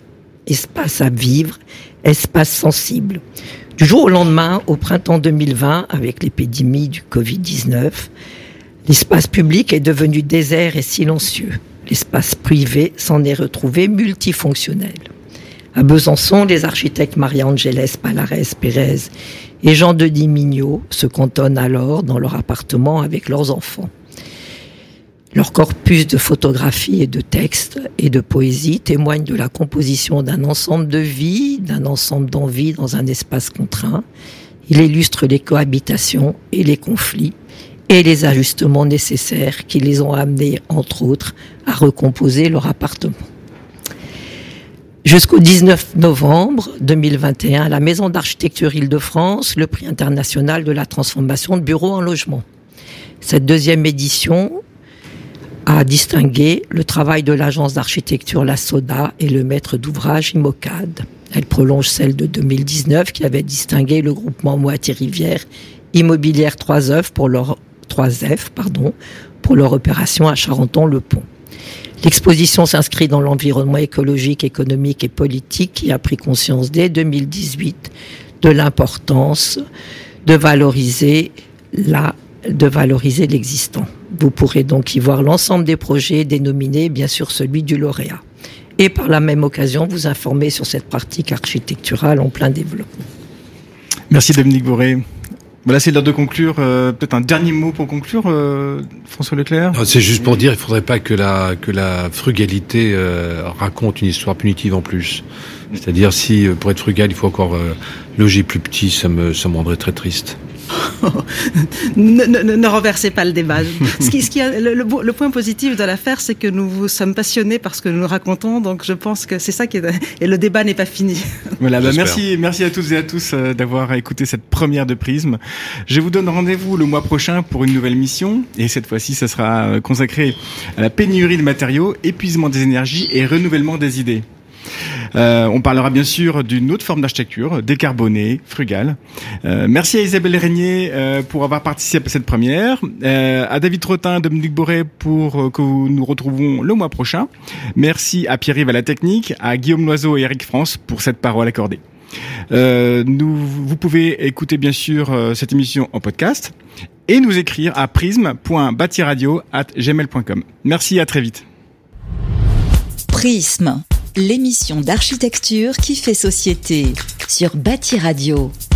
[SPEAKER 7] espace sensible. Du jour au lendemain, au printemps 2020, avec l'épidémie du Covid-19, l'espace public est devenu désert et silencieux. L'espace privé s'en est retrouvé multifonctionnel. À Besançon, les architectes Maria-Angeles Palares-Pérez et Jean-Denis Mignot se cantonnent alors dans leur appartement avec leurs enfants. Leur corpus de photographies et de textes et de poésie témoigne de la composition d'un ensemble de vie, d'un ensemble d'envies dans un espace contraint. Il illustre les cohabitations et les conflits et les ajustements nécessaires qui les ont amenés, entre autres, à recomposer leur appartement. Jusqu'au 19 novembre 2021, à la Maison d'architecture Île-de-France, le prix international de la transformation de bureaux en logement. Cette 2e édition a distingué le travail de l'agence d'architecture La Soda et le maître d'ouvrage Imocad. Elle prolonge celle de 2019 qui avait distingué le groupement Moitié-Rivière Immobilière 3F pour leur opération à Charenton-le-Pont. L'exposition s'inscrit dans l'environnement écologique, économique et politique qui a pris conscience dès 2018 de l'importance de valoriser l'existant. Vous pourrez donc y voir l'ensemble des projets dénominés, bien sûr celui du lauréat. Et par la même occasion, vous informer sur cette pratique architecturale en plein développement.
[SPEAKER 3] Merci Dominique Boré. Voilà, c'est l'heure de conclure. Peut-être un dernier mot pour conclure, François Leclerc.
[SPEAKER 2] C'est juste pour dire, il faudrait pas que la frugalité raconte une histoire punitive en plus. C'est-à-dire, si pour être frugal, il faut encore loger plus petit, ça me rendrait très triste.
[SPEAKER 1] Ne renversez pas le débat. Le point positif de l'affaire, c'est que nous sommes passionnés par ce que nous racontons, donc je pense que c'est ça et le débat n'est pas fini.
[SPEAKER 3] Voilà, merci à toutes et à tous d'avoir écouté cette première de Prisme. Je vous donne rendez-vous le mois prochain pour une nouvelle mission, et cette fois-ci, ça sera consacré à la pénurie de matériaux, épuisement des énergies et renouvellement des idées. On parlera bien sûr d'une autre forme d'architecture, décarbonée, frugale. Merci à Isabelle Régnier pour avoir participé à cette première, à David Trottin, Dominique Boré pour que nous retrouvons le mois prochain. Merci à Pierre-Yves à la technique, à Guillaume Loiseau et Eric France pour cette parole accordée. Vous pouvez écouter bien sûr cette émission en podcast et nous écrire à prisme.batiradio@gmail.com. Merci, à très vite.
[SPEAKER 8] Prisme, l'émission d'architecture qui fait société sur Bâti Radio.